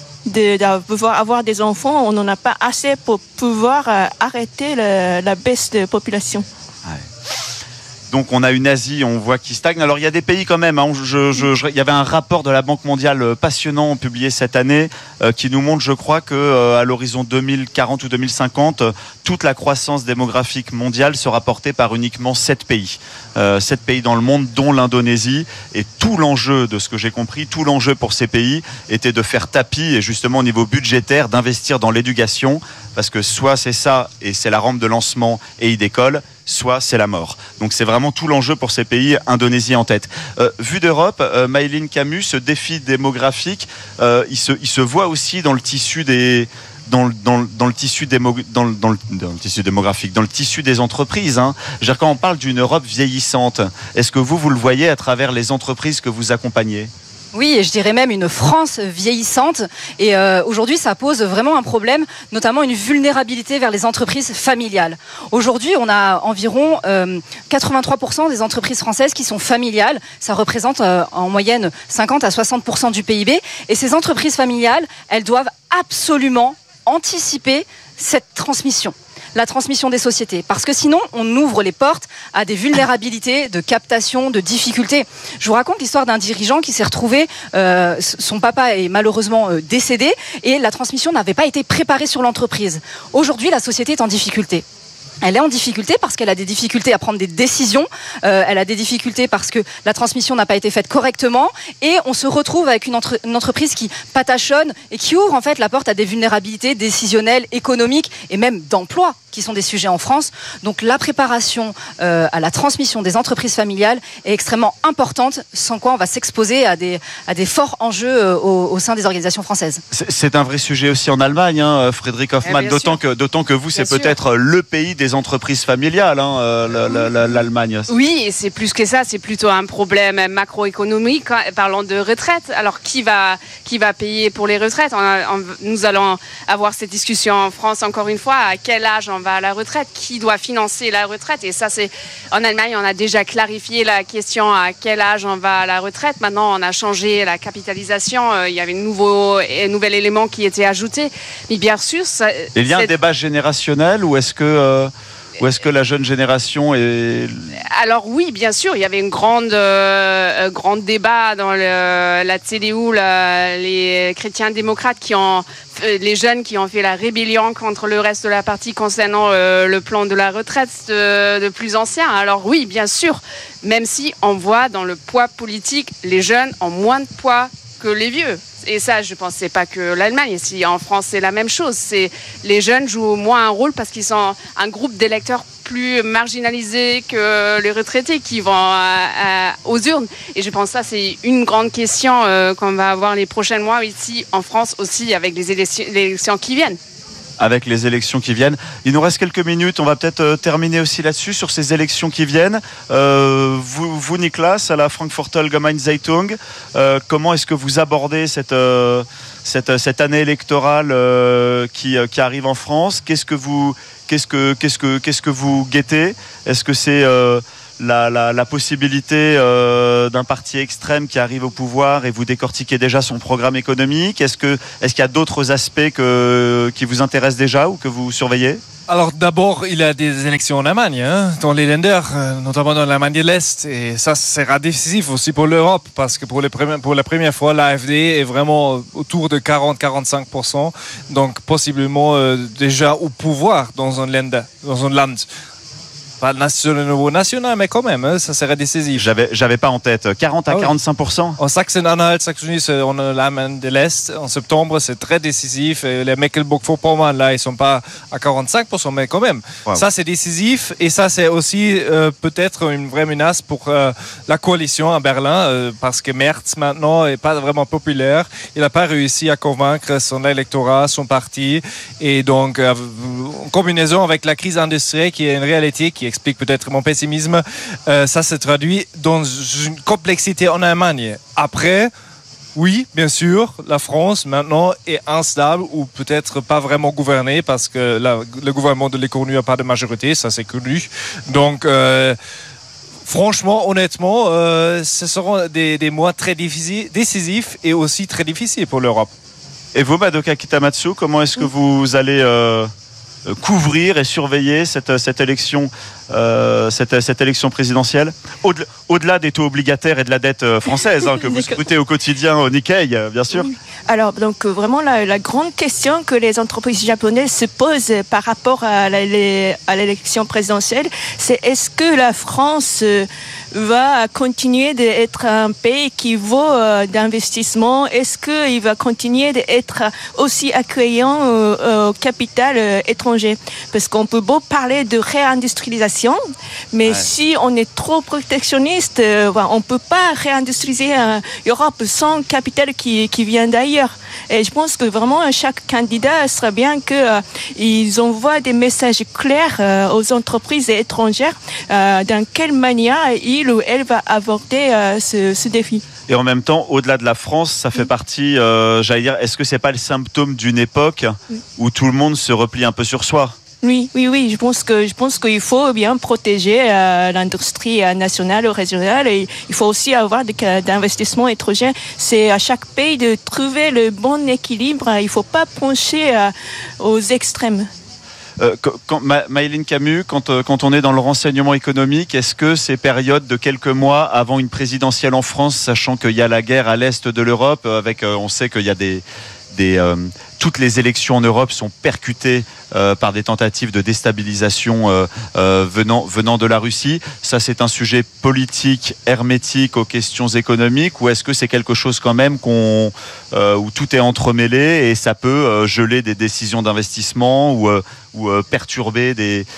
de pouvoir avoir des enfants. On n'en a pas assez pour pouvoir arrêter la baisse de population. Ouais. Donc on a une Asie, on voit qui stagne. Alors il y a des pays quand même. Il y avait un rapport de la Banque mondiale passionnant publié cette année qui nous montre, je crois, que à l'horizon 2040 ou 2050, toute la croissance démographique mondiale sera portée par uniquement 7 pays. 7 pays dans le monde, dont l'Indonésie. Et tout l'enjeu, de ce que j'ai compris, tout l'enjeu pour ces pays était de faire tapis, et justement au niveau budgétaire, d'investir dans l'éducation, parce que soit c'est ça et c'est la rampe de lancement et ils décollent, soit c'est la mort. Donc c'est vraiment tout l'enjeu pour ces pays, Indonésie en tête. Vu d'Europe, Maëlyn Camus, ce défi démographique, il se voit aussi dans le tissu des... Dans le tissu démographique, dans le tissu des entreprises. Hein. Quand on parle d'une Europe vieillissante, est-ce que vous le voyez à travers les entreprises que vous accompagnez ? Oui, et je dirais même une France vieillissante. Et aujourd'hui, ça pose vraiment un problème, notamment une vulnérabilité vers les entreprises familiales. Aujourd'hui, on a environ 83% des entreprises françaises qui sont familiales. Ça représente en moyenne 50 à 60% du PIB. Et ces entreprises familiales, elles doivent absolument anticiper cette transmission. La transmission des sociétés. Parce que sinon, on ouvre les portes à des vulnérabilités de captation, de difficultés. Je vous raconte l'histoire d'un dirigeant qui s'est retrouvé, son papa est malheureusement décédé, et la transmission n'avait pas été préparée sur l'entreprise. Aujourd'hui, la société est en difficulté. Elle est en difficulté parce qu'elle a des difficultés à prendre des décisions, elle a des difficultés parce que la transmission n'a pas été faite correctement, et on se retrouve avec une entreprise qui patachonne et qui ouvre en fait la porte à des vulnérabilités décisionnelles, économiques et même d'emploi, qui sont des sujets en France. Donc la préparation à la transmission des entreprises familiales est extrêmement importante, sans quoi on va s'exposer à des forts enjeux au sein des organisations françaises. C'est un vrai sujet aussi en Allemagne, hein, Frédéric Hoffmann, d'autant que vous, c'est peut-être le pays des entreprises familiales, hein, l'Allemagne. Oui, et c'est plus que ça, c'est plutôt un problème macroéconomique, hein, parlant de retraite. Alors qui va payer pour les retraites ? Nous allons avoir cette discussion en France encore une fois, à quel âge on va à la retraite, qui doit financer la retraite, et ça c'est en Allemagne on a déjà clarifié la question à quel âge on va à la retraite. Maintenant on a changé la capitalisation, il y avait un nouvel élément qui était ajouté, mais bien sûr il y a un débat générationnel, ou est-ce que la jeune génération est... Alors oui, bien sûr, il y avait un grand débat dans la CDU, les chrétiens démocrates les jeunes qui ont fait la rébellion contre le reste de la partie concernant le plan de la retraite de plus anciens. Alors oui, bien sûr, même si on voit dans le poids politique, les jeunes ont moins de poids que les vieux. Et ça, je pense, c'est pas que l'Allemagne. Ici, en France, c'est la même chose. Les jeunes jouent moins un rôle parce qu'ils sont un groupe d'électeurs plus marginalisés que les retraités qui vont aux urnes. Et je pense que ça, c'est une grande question qu'on va avoir les prochains mois ici en France aussi avec les élections qui viennent. Avec les élections qui viennent. Il nous reste quelques minutes, on va peut-être terminer aussi là-dessus, sur ces élections qui viennent. Vous, Niklas, à la Frankfurter Allgemeine Zeitung, comment est-ce que vous abordez cette année électorale qui arrive en France ? Qu'est-ce que vous guettez ? Est-ce que c'est la possibilité d'un parti extrême qui arrive au pouvoir et vous décortiquez déjà son programme économique ? Est-ce qu'il y a d'autres aspects qui vous intéressent déjà ou que vous surveillez ? Alors d'abord, il y a des élections en Allemagne, dans les Länder, notamment dans l'Allemagne de l'Est. Et ça sera décisif aussi pour l'Europe, parce que pour la première fois, l'AfD est vraiment autour de 40-45%. Donc possiblement déjà au pouvoir dans un Länder, dans un Land. Pas sur le niveau national, mais quand même, ça serait décisif. J'avais pas en tête. 40 à 45%. En Sachsen-Anhalt, Saxonie, en Allemagne de l'Est, en septembre, c'est très décisif. Et les Mecklenburg-Vorpommern, là, ils sont pas à 45%, mais quand même. Wow. Ça, c'est décisif. Et ça, c'est aussi peut-être une vraie menace pour la coalition à Berlin, parce que Merz, maintenant, est pas vraiment populaire. Il n'a pas réussi à convaincre son électorat, son parti. Et donc, en combinaison avec la crise industrielle, qui est une réalité qui explique peut-être mon pessimisme, ça se traduit dans une complexité en Allemagne. Après, oui, bien sûr, la France maintenant est instable ou peut-être pas vraiment gouvernée parce que le gouvernement de l'économie n'a pas de majorité, ça c'est connu. Donc, franchement, honnêtement, ce seront des mois très décisifs et aussi très difficiles pour l'Europe. Et vous, Madoka Kitamatsu, comment est-ce que vous allez couvrir et surveiller cette élection présidentielle au-delà des taux obligataires et de la dette française que vous scrutez au quotidien au Nikkei, bien sûr. Alors donc vraiment la grande question que les entreprises japonaises se posent par rapport à l'élection présidentielle, c'est est-ce que la France va continuer d'être un pays qui vaut d'investissement? Est-ce qu'il va continuer d'être aussi accueillant au capital étranger? Parce qu'on peut beau parler de réindustrialisation, mais si on est trop protectionniste, on ne peut pas réindustrialiser l'Europe sans capital qui vient d'ailleurs. Et je pense que vraiment chaque candidat serait bien qu'ils envoient des messages clairs aux entreprises étrangères dans quelle manière il ou elle va aborder ce défi. Et en même temps, au-delà de la France, ça fait partie, j'allais dire, est-ce que c'est pas le symptôme d'une époque où tout le monde se replie un peu sur soi ? Oui. Je pense qu'il faut bien protéger l'industrie nationale ou régionale. Et il faut aussi avoir d'investissements étrangers. C'est à chaque pays de trouver le bon équilibre. Il ne faut pas pencher aux extrêmes. Maëlyn Camus, quand on est dans le renseignement économique, est-ce que ces périodes de quelques mois avant une présidentielle en France, sachant qu'il y a la guerre à l'est de l'Europe, on sait qu'il y a toutes les élections en Europe sont percutées par des tentatives de déstabilisation venant de la Russie. Ça, c'est un sujet politique, hermétique aux questions économiques, ou est-ce que c'est quelque chose quand même où tout est entremêlé et ça peut geler des décisions d'investissement ou perturber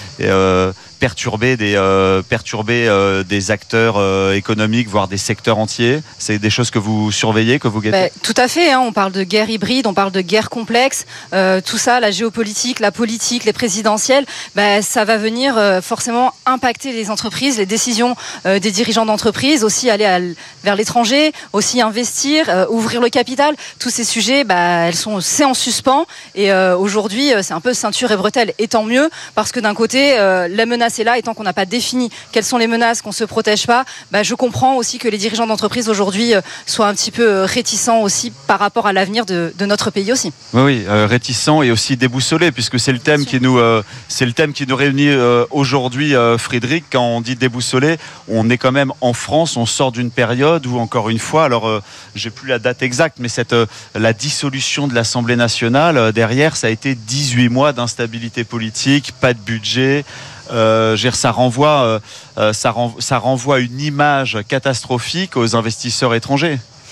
des acteurs économiques, voire des secteurs entiers? C'est des choses que vous surveillez, que vous guettez? Tout à fait, on parle de guerre hybride, on parle de guerre complexe, tout ça, la géopolitique, la politique, les présidentielles, ça va venir forcément impacter les entreprises, les décisions des dirigeants d'entreprises, aussi aller vers l'étranger, aussi investir, ouvrir le capital. Tous ces sujets, c'est en suspens et aujourd'hui, c'est un peu ceinture et bretelles. Et tant mieux, parce que d'un côté, la menace est là, et tant qu'on n'a pas défini quelles sont les menaces, qu'on ne se protège pas, je comprends aussi que les dirigeants d'entreprise aujourd'hui soient un petit peu réticents aussi par rapport à l'avenir de notre pays aussi. Oui, réticents et aussi déboussolés, puisque c'est le thème qui nous réunit aujourd'hui, Frédéric. Quand on dit déboussolé, on est quand même en France, on sort d'une période où, encore une fois, alors j'ai plus la date exacte, mais la dissolution de l'Assemblée nationale, derrière, ça a été 18 mois d'instabilité politique, pas de budget. Ça renvoie à une image catastrophique aux investisseurs étrangers.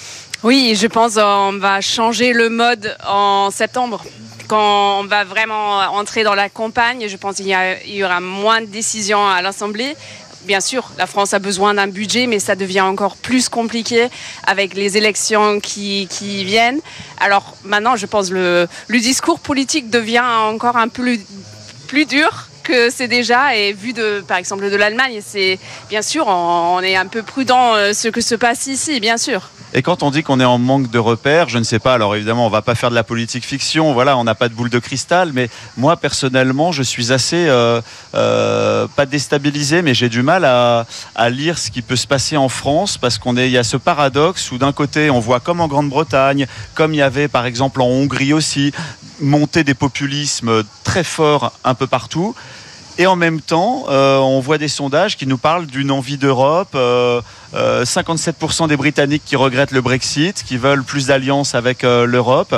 Oui, je pense qu'on va changer le mode en septembre. Quand on va vraiment entrer dans la campagne, je pense qu'il y aura moins de décisions à l'Assemblée. Bien sûr, la France a besoin d'un budget, mais ça devient encore plus compliqué avec les élections qui viennent. Alors maintenant, je pense que le discours politique devient encore un peu plus dur que c'est déjà. Et vu par exemple de l'Allemagne, c'est bien sûr, on est un peu prudent ce que se passe ici, bien sûr. Et quand on dit qu'on est en manque de repères, je ne sais pas, alors évidemment on va pas faire de la politique fiction, voilà, on n'a pas de boule de cristal, mais moi personnellement je suis assez, pas déstabilisé, mais j'ai du mal à lire ce qui peut se passer en France, parce il y a ce paradoxe où d'un côté on voit comme en Grande-Bretagne, comme il y avait par exemple en Hongrie aussi, monter des populismes très forts un peu partout. Et en même temps, on voit des sondages qui nous parlent d'une envie d'Europe. 57% des Britanniques qui regrettent le Brexit, qui veulent plus d'alliance avec l'Europe.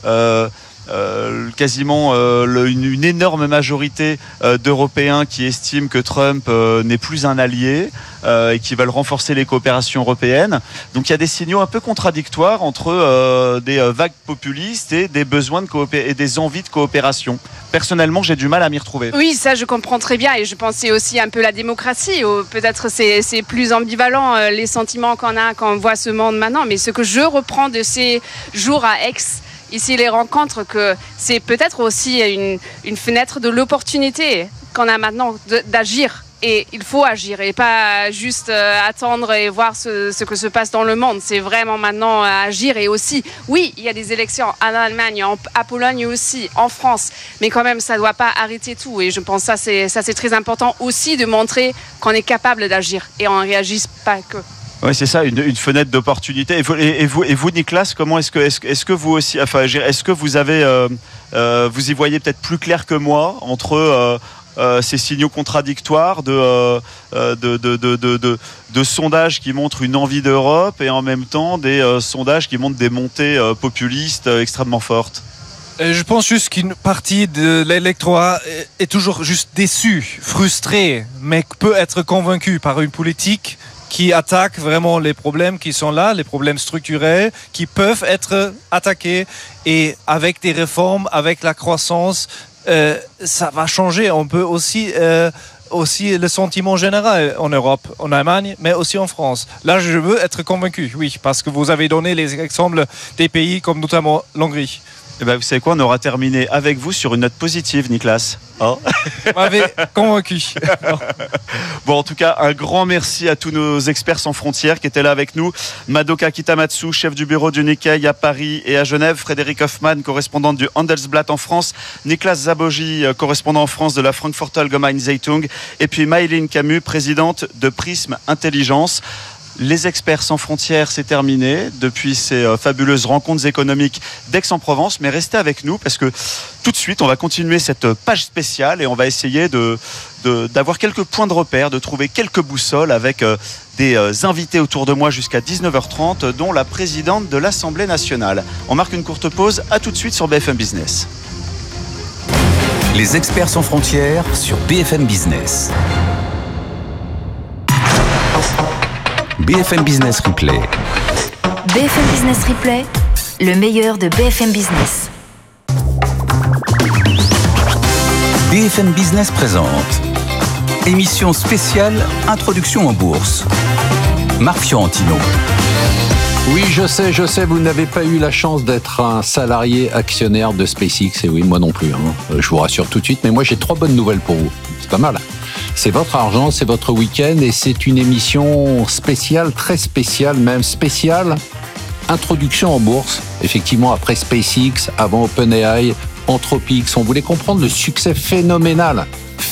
Quasiment une énorme majorité d'Européens qui estiment que Trump n'est plus un allié et qui veulent renforcer les coopérations européennes. Donc il y a des signaux un peu contradictoires entre des vagues populistes et des besoins et des envies de coopération. Personnellement, j'ai du mal à m'y retrouver. Oui, ça je comprends très bien, et je pense que c'est aussi un peu la démocratie. Peut-être c'est plus ambivalent les sentiments qu'on a quand on voit ce monde maintenant, mais ce que je reprends de ces jours à Aix, ici les rencontres, que c'est peut-être aussi une fenêtre de l'opportunité qu'on a maintenant d'agir. Et il faut agir et pas juste attendre et voir ce que se passe dans le monde. C'est vraiment maintenant agir. Et aussi, oui, il y a des élections en Allemagne, à Pologne aussi, en France. Mais quand même, ça ne doit pas arrêter tout. Et je pense que ça c'est très important aussi de montrer qu'on est capable d'agir et on ne réagisse pas que. Oui, c'est ça, une fenêtre d'opportunité. Et vous, Nicolas, comment est-ce que vous aussi, enfin, est-ce que vous avez, vous y voyez peut-être plus clair que moi entre ces signaux contradictoires de sondages qui montrent une envie d'Europe et en même temps des sondages qui montrent des montées populistes extrêmement fortes? Je pense juste qu'une partie de l'électorat est toujours juste déçue, frustrée, mais peut être convaincue par une politique qui attaque vraiment les problèmes qui sont là, les problèmes structurels, qui peuvent être attaqués. Et avec des réformes, avec la croissance, ça va changer. On peut aussi le sentiment général en Europe, en Allemagne, mais aussi en France. Là, je veux être convaincu, oui, parce que vous avez donné les exemples des pays comme notamment l'Hongrie. Eh ben, vous savez quoi, on aura terminé avec vous sur une note positive, Nicolas. Oh. Vous m'avez convaincu. Bon, en tout cas, un grand merci à tous nos experts sans frontières qui étaient là avec nous. Madoka Kitamatsu, chef du bureau du Nikkei à Paris et à Genève. Frédéric Hoffmann, correspondante du Handelsblatt en France. Nicolas Zaboji, correspondant en France de la Frankfurter Allgemeine Zeitung. Et puis Maëlyn Camus, présidente de Prism Intelligence. Les experts sans frontières, c'est terminé depuis ces fabuleuses rencontres économiques d'Aix-en-Provence. Mais restez avec nous parce que tout de suite, on va continuer cette page spéciale et on va essayer d'avoir quelques points de repère, de trouver quelques boussoles avec des invités autour de moi jusqu'à 19h30, dont la présidente de l'Assemblée nationale. On marque une courte pause. À tout de suite sur BFM Business. Les experts sans frontières sur BFM Business. BFM Business Replay. BFM Business Replay, le meilleur de BFM Business. BFM Business présente émission spéciale Introduction en bourse. Marc Fiorentino. Oui, je sais, vous n'avez pas eu la chance d'être un salarié actionnaire de SpaceX. Et oui, moi non plus. Je vous rassure tout de suite, mais moi j'ai 3 bonnes nouvelles pour vous. C'est pas mal. C'est votre argent, c'est votre week-end et c'est une émission spéciale, très spéciale, même spéciale. Introduction en bourse. Effectivement, après SpaceX, avant OpenAI, Anthropic, on voulait comprendre le succès phénoménal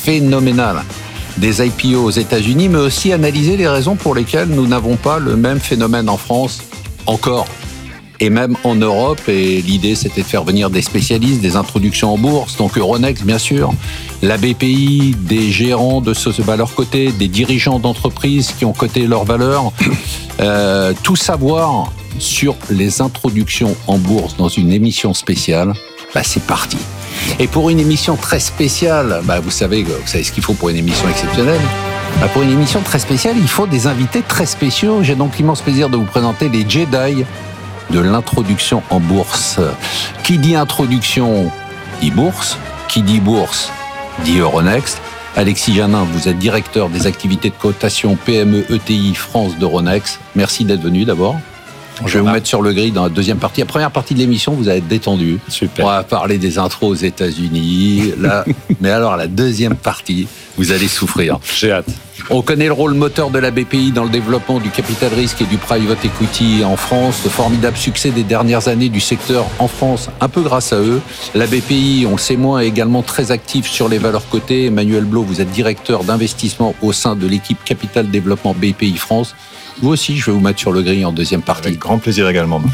des IPO aux États-Unis, mais aussi analyser les raisons pour lesquelles nous n'avons pas le même phénomène en France encore. Et même en Europe, et l'idée c'était de faire venir des spécialistes, des introductions en bourse, donc Euronext bien sûr, la BPI, des gérants de leur côté, des dirigeants d'entreprises qui ont coté leurs valeurs, tout savoir sur les introductions en bourse dans une émission spéciale, c'est parti. Et pour une émission très spéciale, vous savez ce qu'il faut pour une émission exceptionnelle. Pour une émission très spéciale, il faut des invités très spéciaux. J'ai donc l'immense plaisir de vous présenter les Jedi de l'introduction en bourse. Qui dit introduction dit bourse. Qui dit bourse dit Euronext. Alexis Janin, vous êtes directeur des activités de cotation PME ETI France d'Euronext. Merci d'être venu d'abord. Je vais vous mettre sur le grid dans la deuxième partie. La première partie de l'émission, vous allez être détendu. Super. On va parler des intros aux États-Unis. Là, mais alors, la deuxième partie, vous allez souffrir. J'ai hâte. On connaît le rôle moteur de la BPI dans le développement du capital risque et du private equity en France. Le formidable succès des dernières années du secteur en France, un peu grâce à eux. La BPI, on le sait moins, est également très active sur les valeurs cotées. Emmanuel Blot, vous êtes directeur d'investissement au sein de l'équipe Capital Développement BPI France. Vous aussi, je vais vous mettre sur le gris en deuxième partie. Avec grand plaisir également, Marc.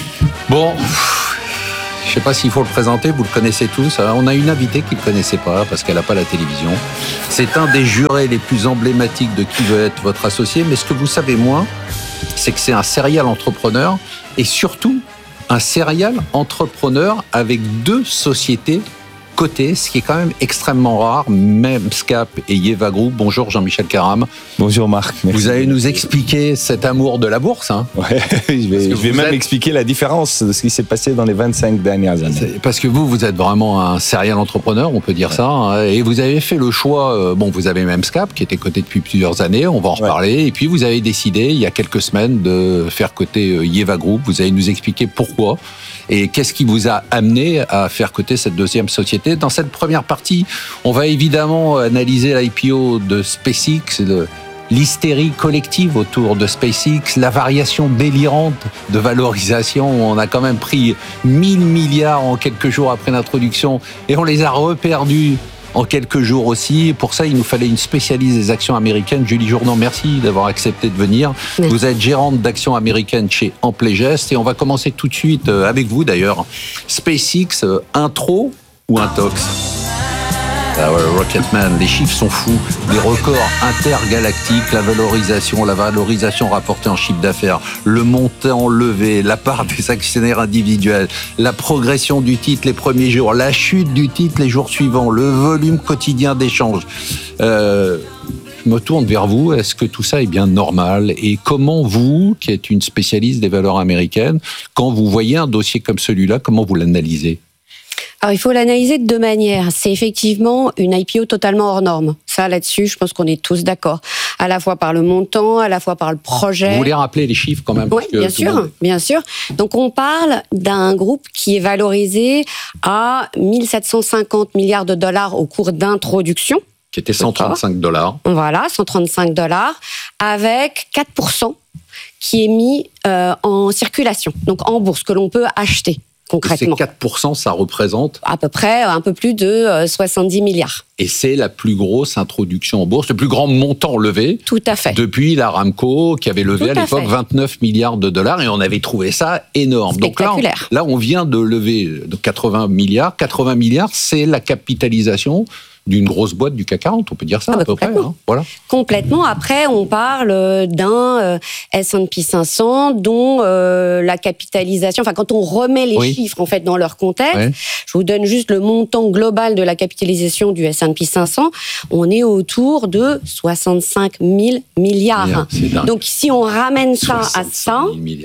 Bon, je ne sais pas s'il faut le présenter, vous le connaissez tous. On a une invitée qui ne le connaissait pas parce qu'elle n'a pas la télévision. C'est un des jurés les plus emblématiques de Qui veut être votre associé. Mais ce que vous savez moins, c'est que c'est un serial entrepreneur et surtout un serial entrepreneur avec 2 sociétés cotées, ce qui est quand même extrêmement rare, même Scap et Yeva Group. Bonjour Jean-Michel Caram. Bonjour Marc. Merci. Vous allez nous expliquer cet amour de la bourse. Hein. Ouais, je vais même expliquer la différence de ce qui s'est passé dans les 25 dernières années. Parce que vous êtes vraiment un serial entrepreneur, on peut dire ça. Hein, et vous avez fait le choix, vous avez même Scap qui était coté depuis plusieurs années, on va en reparler. Et puis vous avez décidé, il y a quelques semaines, de faire coter Yeva Group. Vous allez nous expliquer pourquoi. Et qu'est-ce qui vous a amené à faire coter cette deuxième société? Dans cette première partie, on va évidemment analyser l'IPO de SpaceX, l'hystérie collective autour de SpaceX, la variation délirante de valorisation. On a quand même pris 1000 milliards en quelques jours après l'introduction et on les a reperdus en quelques jours aussi. Pour ça, il nous fallait une spécialiste des actions américaines. Julie Jourdan, merci d'avoir accepté de venir. Merci. Vous êtes gérante d'actions américaines chez Amplegest et on va commencer tout de suite avec vous d'ailleurs. SpaceX, intro ou intox? Ah ouais, Rocketman, les chiffres sont fous, des records intergalactiques, la valorisation rapportée en chiffre d'affaires, le montant levé, la part des actionnaires individuels, la progression du titre les premiers jours, la chute du titre les jours suivants, le volume quotidien d'échanges. Je me tourne vers vous, est-ce que tout ça est bien normal? Et comment vous, qui êtes une spécialiste des valeurs américaines, quand vous voyez un dossier comme celui-là, comment vous l'analysez? Alors, il faut l'analyser de 2 manières. C'est effectivement une IPO totalement hors norme. Ça, là-dessus, je pense qu'on est tous d'accord. À la fois par le montant, à la fois par le projet. Vous voulez rappeler les chiffres quand même? Oui, bien sûr. Donc, on parle d'un groupe qui est valorisé à 1750 milliards de dollars au cours d'introduction. Qui était $135. Voilà, $135, avec 4% qui est mis en circulation, donc en bourse, que l'on peut acheter. Concrètement. Ces 4%, ça représente à peu près un peu plus de 70 milliards. Et c'est la plus grosse introduction en bourse, le plus grand montant levé. Tout à fait. Depuis l'Aramco, qui avait levé à l'époque 29 milliards de dollars, et on avait trouvé ça énorme. Spectaculaire. Donc là, on vient de lever de 80 milliards. 80 milliards, c'est la capitalisation d'une grosse boîte du CAC 40, on peut dire ça à peu près. Hein, voilà. Complètement. Après, on parle d'un S&P 500 dont la capitalisation, enfin quand on remet les chiffres en fait dans leur contexte, je vous donne juste le montant global de la capitalisation du S&P 500, on est autour de 65 000 milliards. Donc si on ramène ça à ça,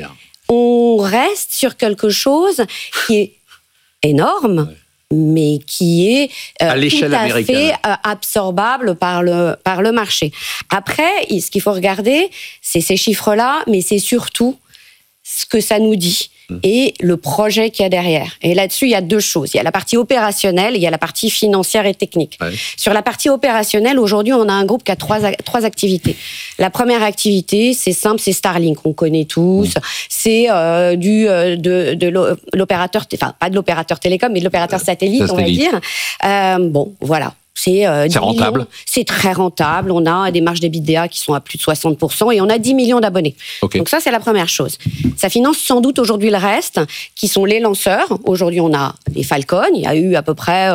on reste sur quelque chose qui est énorme. Mais qui est tout à fait absorbable par le marché. Après, ce qu'il faut regarder, c'est ces chiffres-là, mais c'est surtout ce que ça nous dit et le projet qu'il y a derrière. Et là-dessus, il y a 2 choses. Il y a la partie opérationnelle et il y a la partie financière et technique. Sur la partie opérationnelle, aujourd'hui, on a un groupe qui a 3 activités. La première activité, c'est simple, c'est Starlink. On connaît tous. C'est de l'opérateur, enfin pas de l'opérateur télécom, mais de l'opérateur satellite, on va dire. Voilà. C'est rentable. C'est très rentable. On a des marges d'EBITDA qui sont à plus de 60% et on a 10 millions d'abonnés. Donc ça, c'est la première chose. Ça finance sans doute aujourd'hui le reste, qui sont les lanceurs. Aujourd'hui, on a les Falcon. Il y a eu à peu près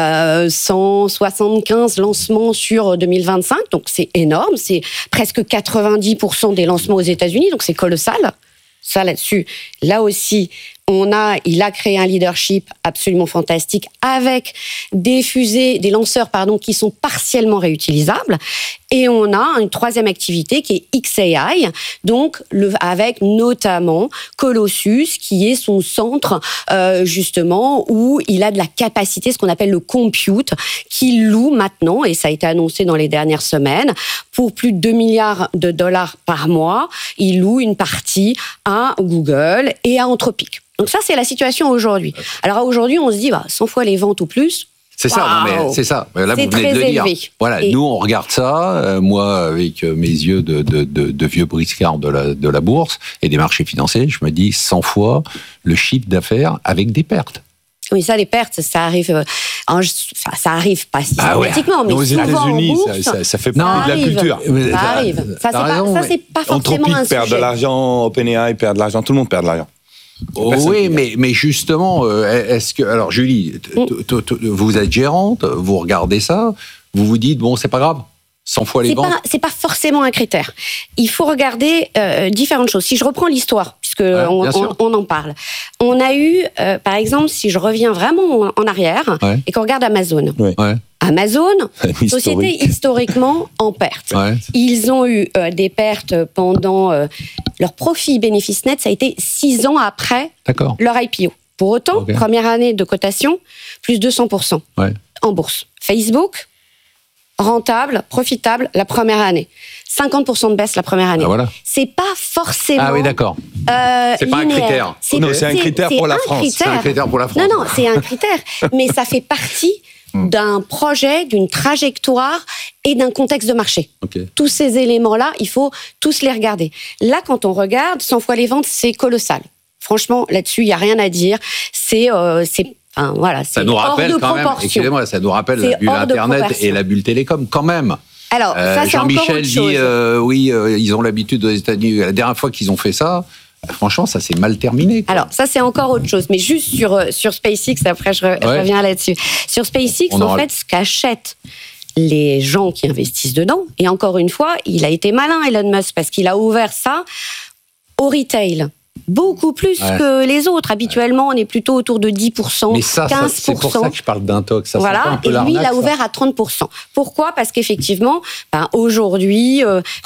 175 lancements sur 2025. Donc c'est énorme. C'est presque 90% des lancements aux États-Unis. Donc c'est colossal. Ça, là-dessus, là aussi, il a créé un leadership absolument fantastique avec des fusées, des lanceurs, qui sont partiellement réutilisables. Et on a une troisième activité qui est XAI, donc avec notamment Colossus, qui est son centre justement où il a de la capacité, ce qu'on appelle le compute, qu'il loue maintenant, et ça a été annoncé dans les dernières semaines, pour plus de 2 milliards de dollars par mois. Il loue une partie à Google et à Anthropic. Donc ça, c'est la situation aujourd'hui. Alors aujourd'hui, on se dit 100 fois les ventes ou plus. C'est ça, non, mais c'est ça. Là, c'est vous venez très de le dire. élevé. Voilà, nous on regarde ça, moi avec mes yeux de vieux briscard de la bourse et des marchés financiers, je me dis 100 fois le chiffre d'affaires avec des pertes. Oui, ça, les pertes, ça arrive. Ça arrive pas systématiquement, mais aux souvent États-Unis, en bourse, ça fait partie de la culture. Ça arrive. Ça, c'est pas forcément Anthropic un perd sujet. de l'argent, OpenAI perd de l'argent, tout le monde perd de l'argent. Oui, mais justement, est-ce que... Alors, Julie, vous êtes gérante, vous regardez ça, vous vous dites, bon, c'est pas grave, 100 fois les ventes. C'est pas forcément un critère. Il faut regarder différentes choses. Si je reprends l'histoire, puisque on en parle. On a eu, par exemple, si je reviens vraiment en arrière, et qu'on regarde Amazon. Amazon, société historiquement en perte. Ils ont eu des pertes pendant leur profit bénéfice net, ça a été 6 ans après leur IPO. Pour autant, première année de cotation, plus 200% en bourse. Facebook, rentable, profitable la première année. 50% de baisse la première année. C'est pas forcément... Ah oui, d'accord. C'est pas un critère. C'est un critère pour la France. C'est un critère pour la France. Non, c'est un critère. Mais ça fait partie d'un projet, d'une trajectoire et d'un contexte de marché. Tous ces éléments-là, il faut tous les regarder. Là, quand on regarde, 100 fois les ventes, c'est colossal. Franchement, là-dessus, il n'y a rien à dire. C'est ça nous rappelle quand même, excusez-moi, ça nous rappelle la bulle Internet et la bulle télécom quand même. Alors, ça, c'est Jean-Michel dit, ils ont l'habitude aux États-Unis. La dernière fois qu'ils ont fait ça, franchement, ça s'est mal terminé. Alors, ça, c'est encore autre chose. Mais juste sur SpaceX, après, je reviens là-dessus. Sur SpaceX, fait, ce qu'achètent les gens qui investissent dedans, et encore une fois, il a été malin, Elon Musk, parce qu'il a ouvert ça au retail. Beaucoup plus que les autres. Habituellement, on est plutôt autour de 10%, mais ça, 15%. C'est pour ça que je parle d'intox. Voilà, et lui, il a ouvert à 30%. Pourquoi ? Parce qu'effectivement, aujourd'hui,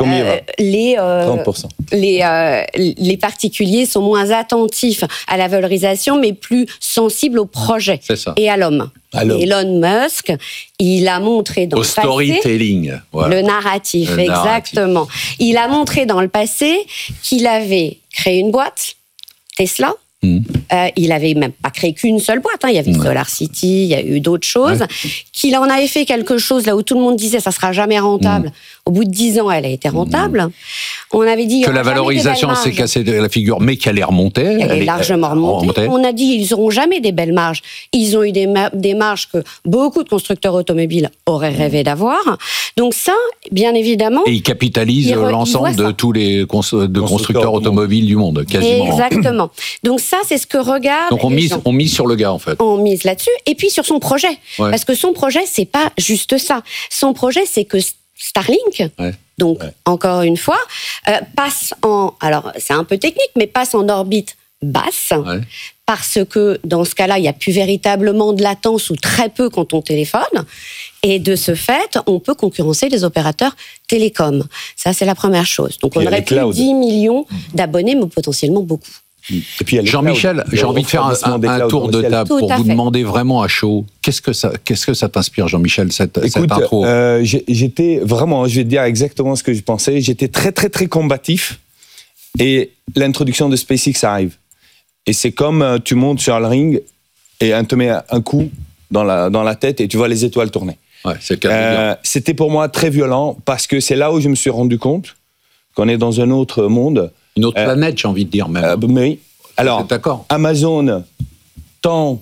30%. Les particuliers sont moins attentifs à la valorisation, mais plus sensibles au projet et à l'homme. Elon Musk, il a montré dans le passé... storytelling. Le narratif, exactement. Il a montré dans le passé qu'il avait créé une boîte, Tesla. Il avait même pas créé qu'une seule boîte. Il y avait SolarCity, il y a eu d'autres choses. Qu'il en avait fait quelque chose là où tout le monde disait ça sera jamais rentable. Au bout de 10 ans, elle a été rentable. On avait dit que la valorisation s'est cassée de la figure, mais qu'elle est remontée. Elle est largement remontée. On a dit ils n'auront jamais des belles marges. Ils ont eu des marges que beaucoup de constructeurs automobiles auraient rêvé d'avoir. Donc ça, bien évidemment... Et ils capitalisent l'ensemble de tous les constructeurs automobiles du monde, quasiment. Exactement. Donc ça, c'est ce que regardent. Donc on mise sur le gars, en fait. On mise là-dessus, et puis sur son projet. Parce que son projet, c'est pas juste ça. Son projet, c'est que Starlink, donc encore une fois, passe alors c'est un peu technique, mais passe en orbite basse, parce que dans ce cas-là, il n'y a plus véritablement de latence ou très peu quand on téléphone. Et de ce fait, on peut concurrencer les opérateurs télécoms. Ça, c'est la première chose. Donc on aurait plus de 10 millions d'abonnés, mais potentiellement beaucoup. Et puis Jean-Michel, j'ai envie de faire un tour de table pour vous demander vraiment à chaud, qu'est-ce que ça t'inspire, Jean-Michel, cette intro ? J'étais vraiment, je vais te dire exactement ce que je pensais, j'étais très très très combatif, et l'introduction de SpaceX arrive. Et c'est comme tu montes sur le ring et on te met un coup dans la tête et tu vois les étoiles tourner. C'était pour moi très violent, parce que c'est là où je me suis rendu compte qu'on est dans un autre monde. Une autre planète, j'ai envie de dire même. Oui. Alors, Amazon, tant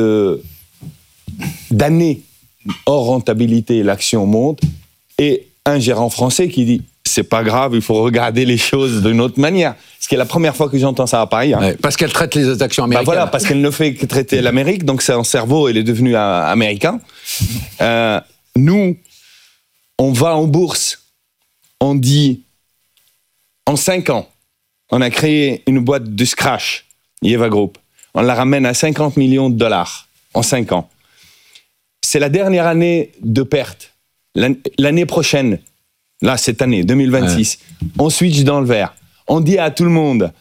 d'années hors rentabilité, l'action monte, et un gérant français qui dit c'est pas grave, il faut regarder les choses d'une autre manière. Ce qui est la première fois que j'entends ça à Paris. Parce qu'elle traite les actions américaines. Voilà, parce qu'elle ne fait que traiter l'Amérique, donc son cerveau, il est devenu américain. Nous, on va en bourse, on dit en 5 ans, on a créé une boîte de scratch, Yeva Group. On la ramène à 50 millions de dollars en 5 ans. C'est la dernière année de perte. L'année prochaine, là, cette année, 2026, on switch dans le vert. On dit à tout le monde,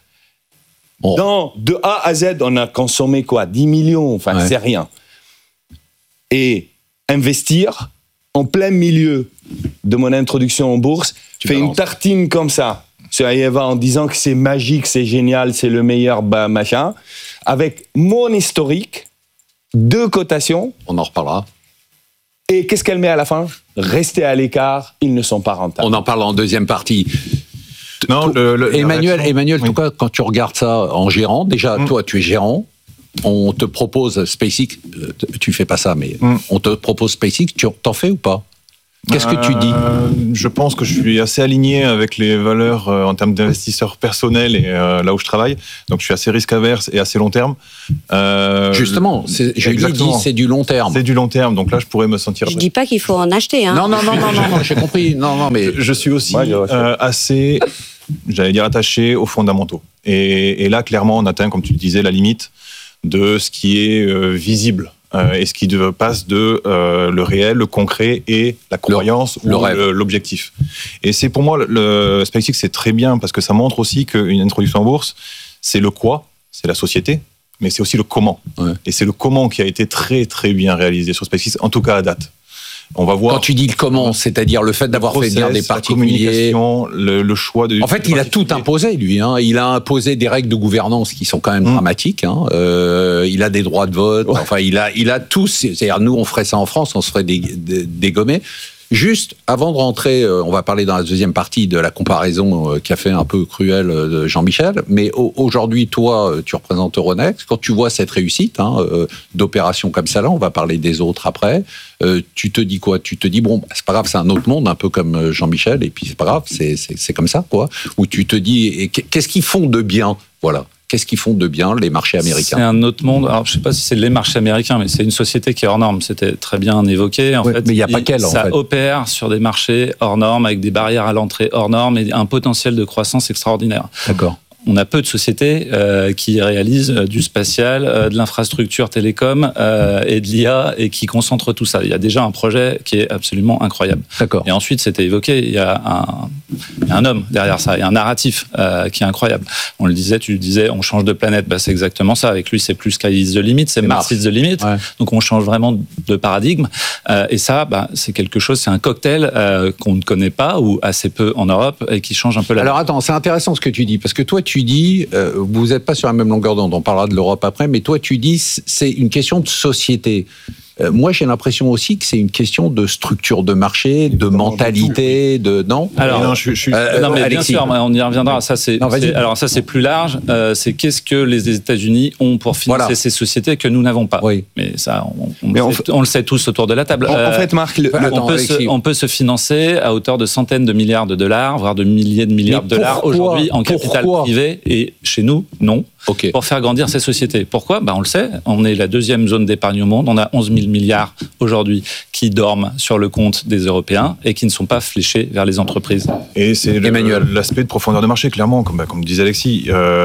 de A à Z, on a consommé quoi ? 10 millions, enfin, c'est rien. Et investir en plein milieu de mon introduction en bourse, tu fais une tartine comme ça sur Aeva en disant que c'est magique, c'est génial, c'est le meilleur machin, avec mon historique, 2 cotations. On en reparlera. Et qu'est-ce qu'elle met à la fin ? Rester à l'écart, ils ne sont pas rentables. On en parle en deuxième partie. Non, Emmanuel, en tout cas, quand tu regardes ça en gérant, déjà, toi, tu es gérant, on te propose SpaceX, tu fais pas ça, mais on te propose SpaceX, tu t'en fais ou pas ? Qu'est-ce que tu dis ? Je pense que je suis assez aligné avec les valeurs en termes d'investisseurs personnels et là où je travaille. Donc, je suis assez risque averse et assez long terme. Justement, je dis c'est du long terme. C'est du long terme. Donc là, je pourrais me sentir. Je dis pas qu'il faut en acheter. Hein. Non, j'ai compris. Non, mais je suis aussi assez, j'allais dire, attaché aux fondamentaux. Et là, clairement, on atteint, comme tu le disais, la limite de ce qui est visible. Et ce qui passe de le réel, le concret et la croyance ou l'objectif. Et c'est pour moi, le SpaceX, c'est très bien parce que ça montre aussi qu'une introduction en bourse, c'est le quoi, c'est la société, mais c'est aussi le comment. Et c'est le comment qui a été très très bien réalisé sur SpaceX, en tout cas à date. On va voir. Quand tu dis le comment, c'est-à-dire le fait d'avoir fait venir des particuliers, le choix de. En fait, il a tout imposé, lui. Il a imposé des règles de gouvernance qui sont quand même dramatiques. Il a des droits de vote. Enfin, il a tout. C'est-à-dire, nous, on ferait ça en France, on se ferait dégommer. Juste, avant de rentrer, on va parler dans la deuxième partie de la comparaison qui a fait un peu cruelle de Jean-Michel, mais aujourd'hui, toi, tu représentes Euronext. Quand tu vois cette réussite d'opération comme ça, là, on va parler des autres après, tu te dis quoi ? Tu te dis, bon, c'est pas grave, c'est un autre monde, un peu comme Jean-Michel, et puis c'est pas grave, c'est comme ça, quoi. Ou tu te dis, qu'est-ce qu'ils font de bien ? Voilà. Qu'est-ce qu'ils font de bien, les marchés américains ? C'est un autre monde. Alors, je ne sais pas si c'est les marchés américains, mais c'est une société qui est hors norme. C'était très bien évoqué. En fait, mais il n'y a pas qu'elle, ça opère sur des marchés hors normes, avec des barrières à l'entrée hors normes et un potentiel de croissance extraordinaire. D'accord. On a peu de sociétés qui réalisent du spatial, de l'infrastructure télécom et de l'IA et qui concentrent tout ça. Il y a déjà un projet qui est absolument incroyable. D'accord. Et ensuite, c'était évoqué, il y a un homme derrière ça, il y a un narratif qui est incroyable. On le disait, tu le disais, on change de planète, c'est exactement ça. Avec lui, c'est plus Sky is the limit, c'est Mars is the limit. Ouais. Donc on change vraiment de paradigme. Et ça, c'est quelque chose, c'est un cocktail qu'on ne connaît pas ou assez peu en Europe et qui change un peu la. Alors attends, c'est intéressant ce que tu dis, parce que toi, tu dis, vous n'êtes pas sur la même longueur d'onde, on parlera de l'Europe après, mais toi tu dis c'est une question de société. Moi j'ai l'impression aussi que c'est une question de structure de marché, de mentalité, de non. Alors non mais bien sûr, on y reviendra. Ça alors ça c'est plus large. C'est qu'est-ce que les États-Unis ont pour financer ces sociétés que nous n'avons pas. Oui. Mais ça on le sait tous autour de la table. En fait, Marc, on peut se financer à hauteur de centaines de milliards de dollars, voire de milliers de milliards de dollars aujourd'hui en capital privé, et chez nous non. Okay. Pour faire grandir ces sociétés. Pourquoi ? On le sait, on est la deuxième zone d'épargne au monde. On a 11 000 milliards aujourd'hui qui dorment sur le compte des Européens et qui ne sont pas fléchés vers les entreprises. Et c'est l'aspect de profondeur de marché, clairement, comme disait Alexis.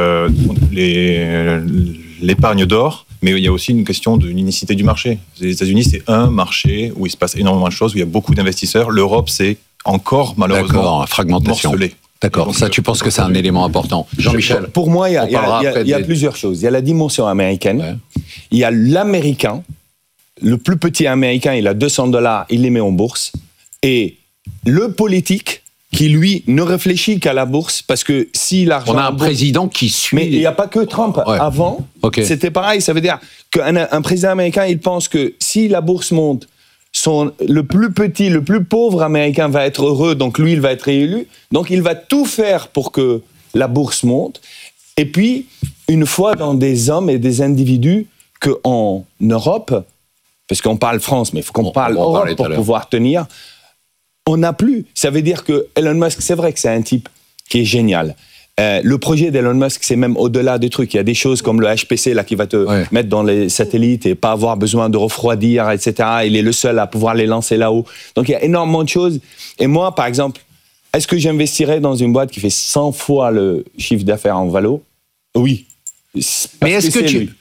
L'épargne dort, mais il y a aussi une question d'une unicité du marché. Les États-Unis, c'est un marché où il se passe énormément de choses, où il y a beaucoup d'investisseurs. L'Europe, c'est encore malheureusement fragmentation. Morcelé. D'accord, ça tu penses que c'est un élément important. Jean-Michel. Pour moi, il y a plusieurs choses. Il y a la dimension américaine, il y a l'américain, le plus petit américain, il a $200, il les met en bourse, et le politique qui, lui, ne réfléchit qu'à la bourse, parce que si l'argent... On a un président qui suit... Mais il n'y a pas que Trump. Avant, c'était pareil. Ça veut dire qu'un président américain, il pense que si la bourse monte, le plus petit, le plus pauvre américain va être heureux, donc lui, il va être réélu. Donc, il va tout faire pour que la bourse monte. Et puis, une fois dans des hommes et des individus qu'en Europe, parce qu'on parle France, mais il faut qu'on parle Europe pour pouvoir tenir, on n'a plus. Ça veut dire que Elon Musk, c'est vrai que c'est un type qui est génial. Le projet d'Elon Musk, c'est même au-delà des trucs. Il y a des choses comme le HPC là, qui va te mettre dans les satellites et pas avoir besoin de refroidir, etc. Il est le seul à pouvoir les lancer là-haut. Donc, il y a énormément de choses. Et moi, par exemple, est-ce que j'investirais dans une boîte qui fait 100 fois le chiffre d'affaires en valo ? Oui. Mais est-ce que tu...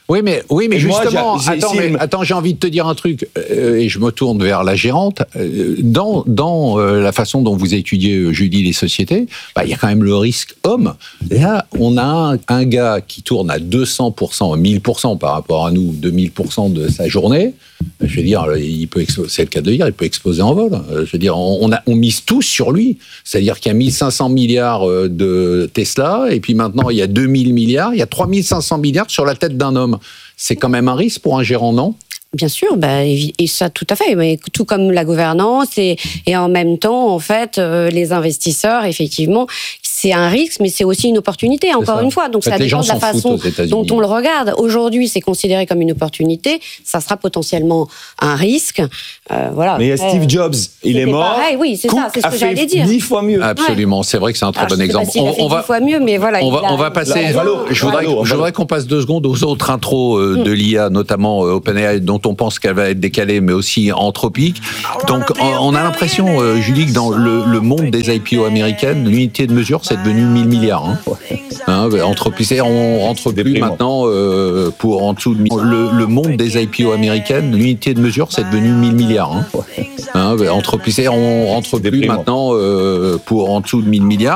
Oui, mais justement, moi, attends, j'ai envie de te dire un truc, et je me tourne vers la gérante. Dans la façon dont vous étudiez, Julie, les sociétés, il y a quand même le risque homme. Là, on a un gars qui tourne à 200%, 1000% par rapport à nous, 2000% de sa journée. Je veux dire, c'est le cas de dire, il peut exploser en vol. Je veux dire, on mise tous sur lui. C'est-à-dire qu'il y a 1500 milliards de Tesla, et puis maintenant, il y a 2000 milliards, il y a 3500 milliards sur la tête d'un homme. C'est quand même un risque pour un gérant, non ? Bien sûr, et ça tout à fait, mais tout comme la gouvernance et en même temps, en fait, les investisseurs, effectivement, c'est un risque, mais c'est aussi une opportunité, encore une fois. Donc ça dépend de la façon dont on le regarde. Aujourd'hui, c'est considéré comme une opportunité, ça sera potentiellement un risque. Voilà. Mais il y a Steve Jobs, il est mort. Pareil, oui, c'est ça, c'est ce que j'allais dire. 10 fois mieux. Absolument, c'est vrai que c'est un très bon exemple. On va 10 fois mieux, mais voilà. On va passer. Je voudrais qu'on passe 2 secondes aux autres intros de l'IA, notamment OpenAI, dont on pense qu'elle va être décalée, mais aussi anthropique. Donc, on a l'impression, Julie, que dans le monde des IPO américaines, l'unité de mesure, c'est devenu 1000 milliards. Anthropisé, on rentre plus maintenant pour en dessous de 1000. Le monde des IPO américaines, l'unité de mesure, c'est devenu 1000 milliards. Anthropisé, on rentre plus maintenant pour en dessous de 1000 milliards.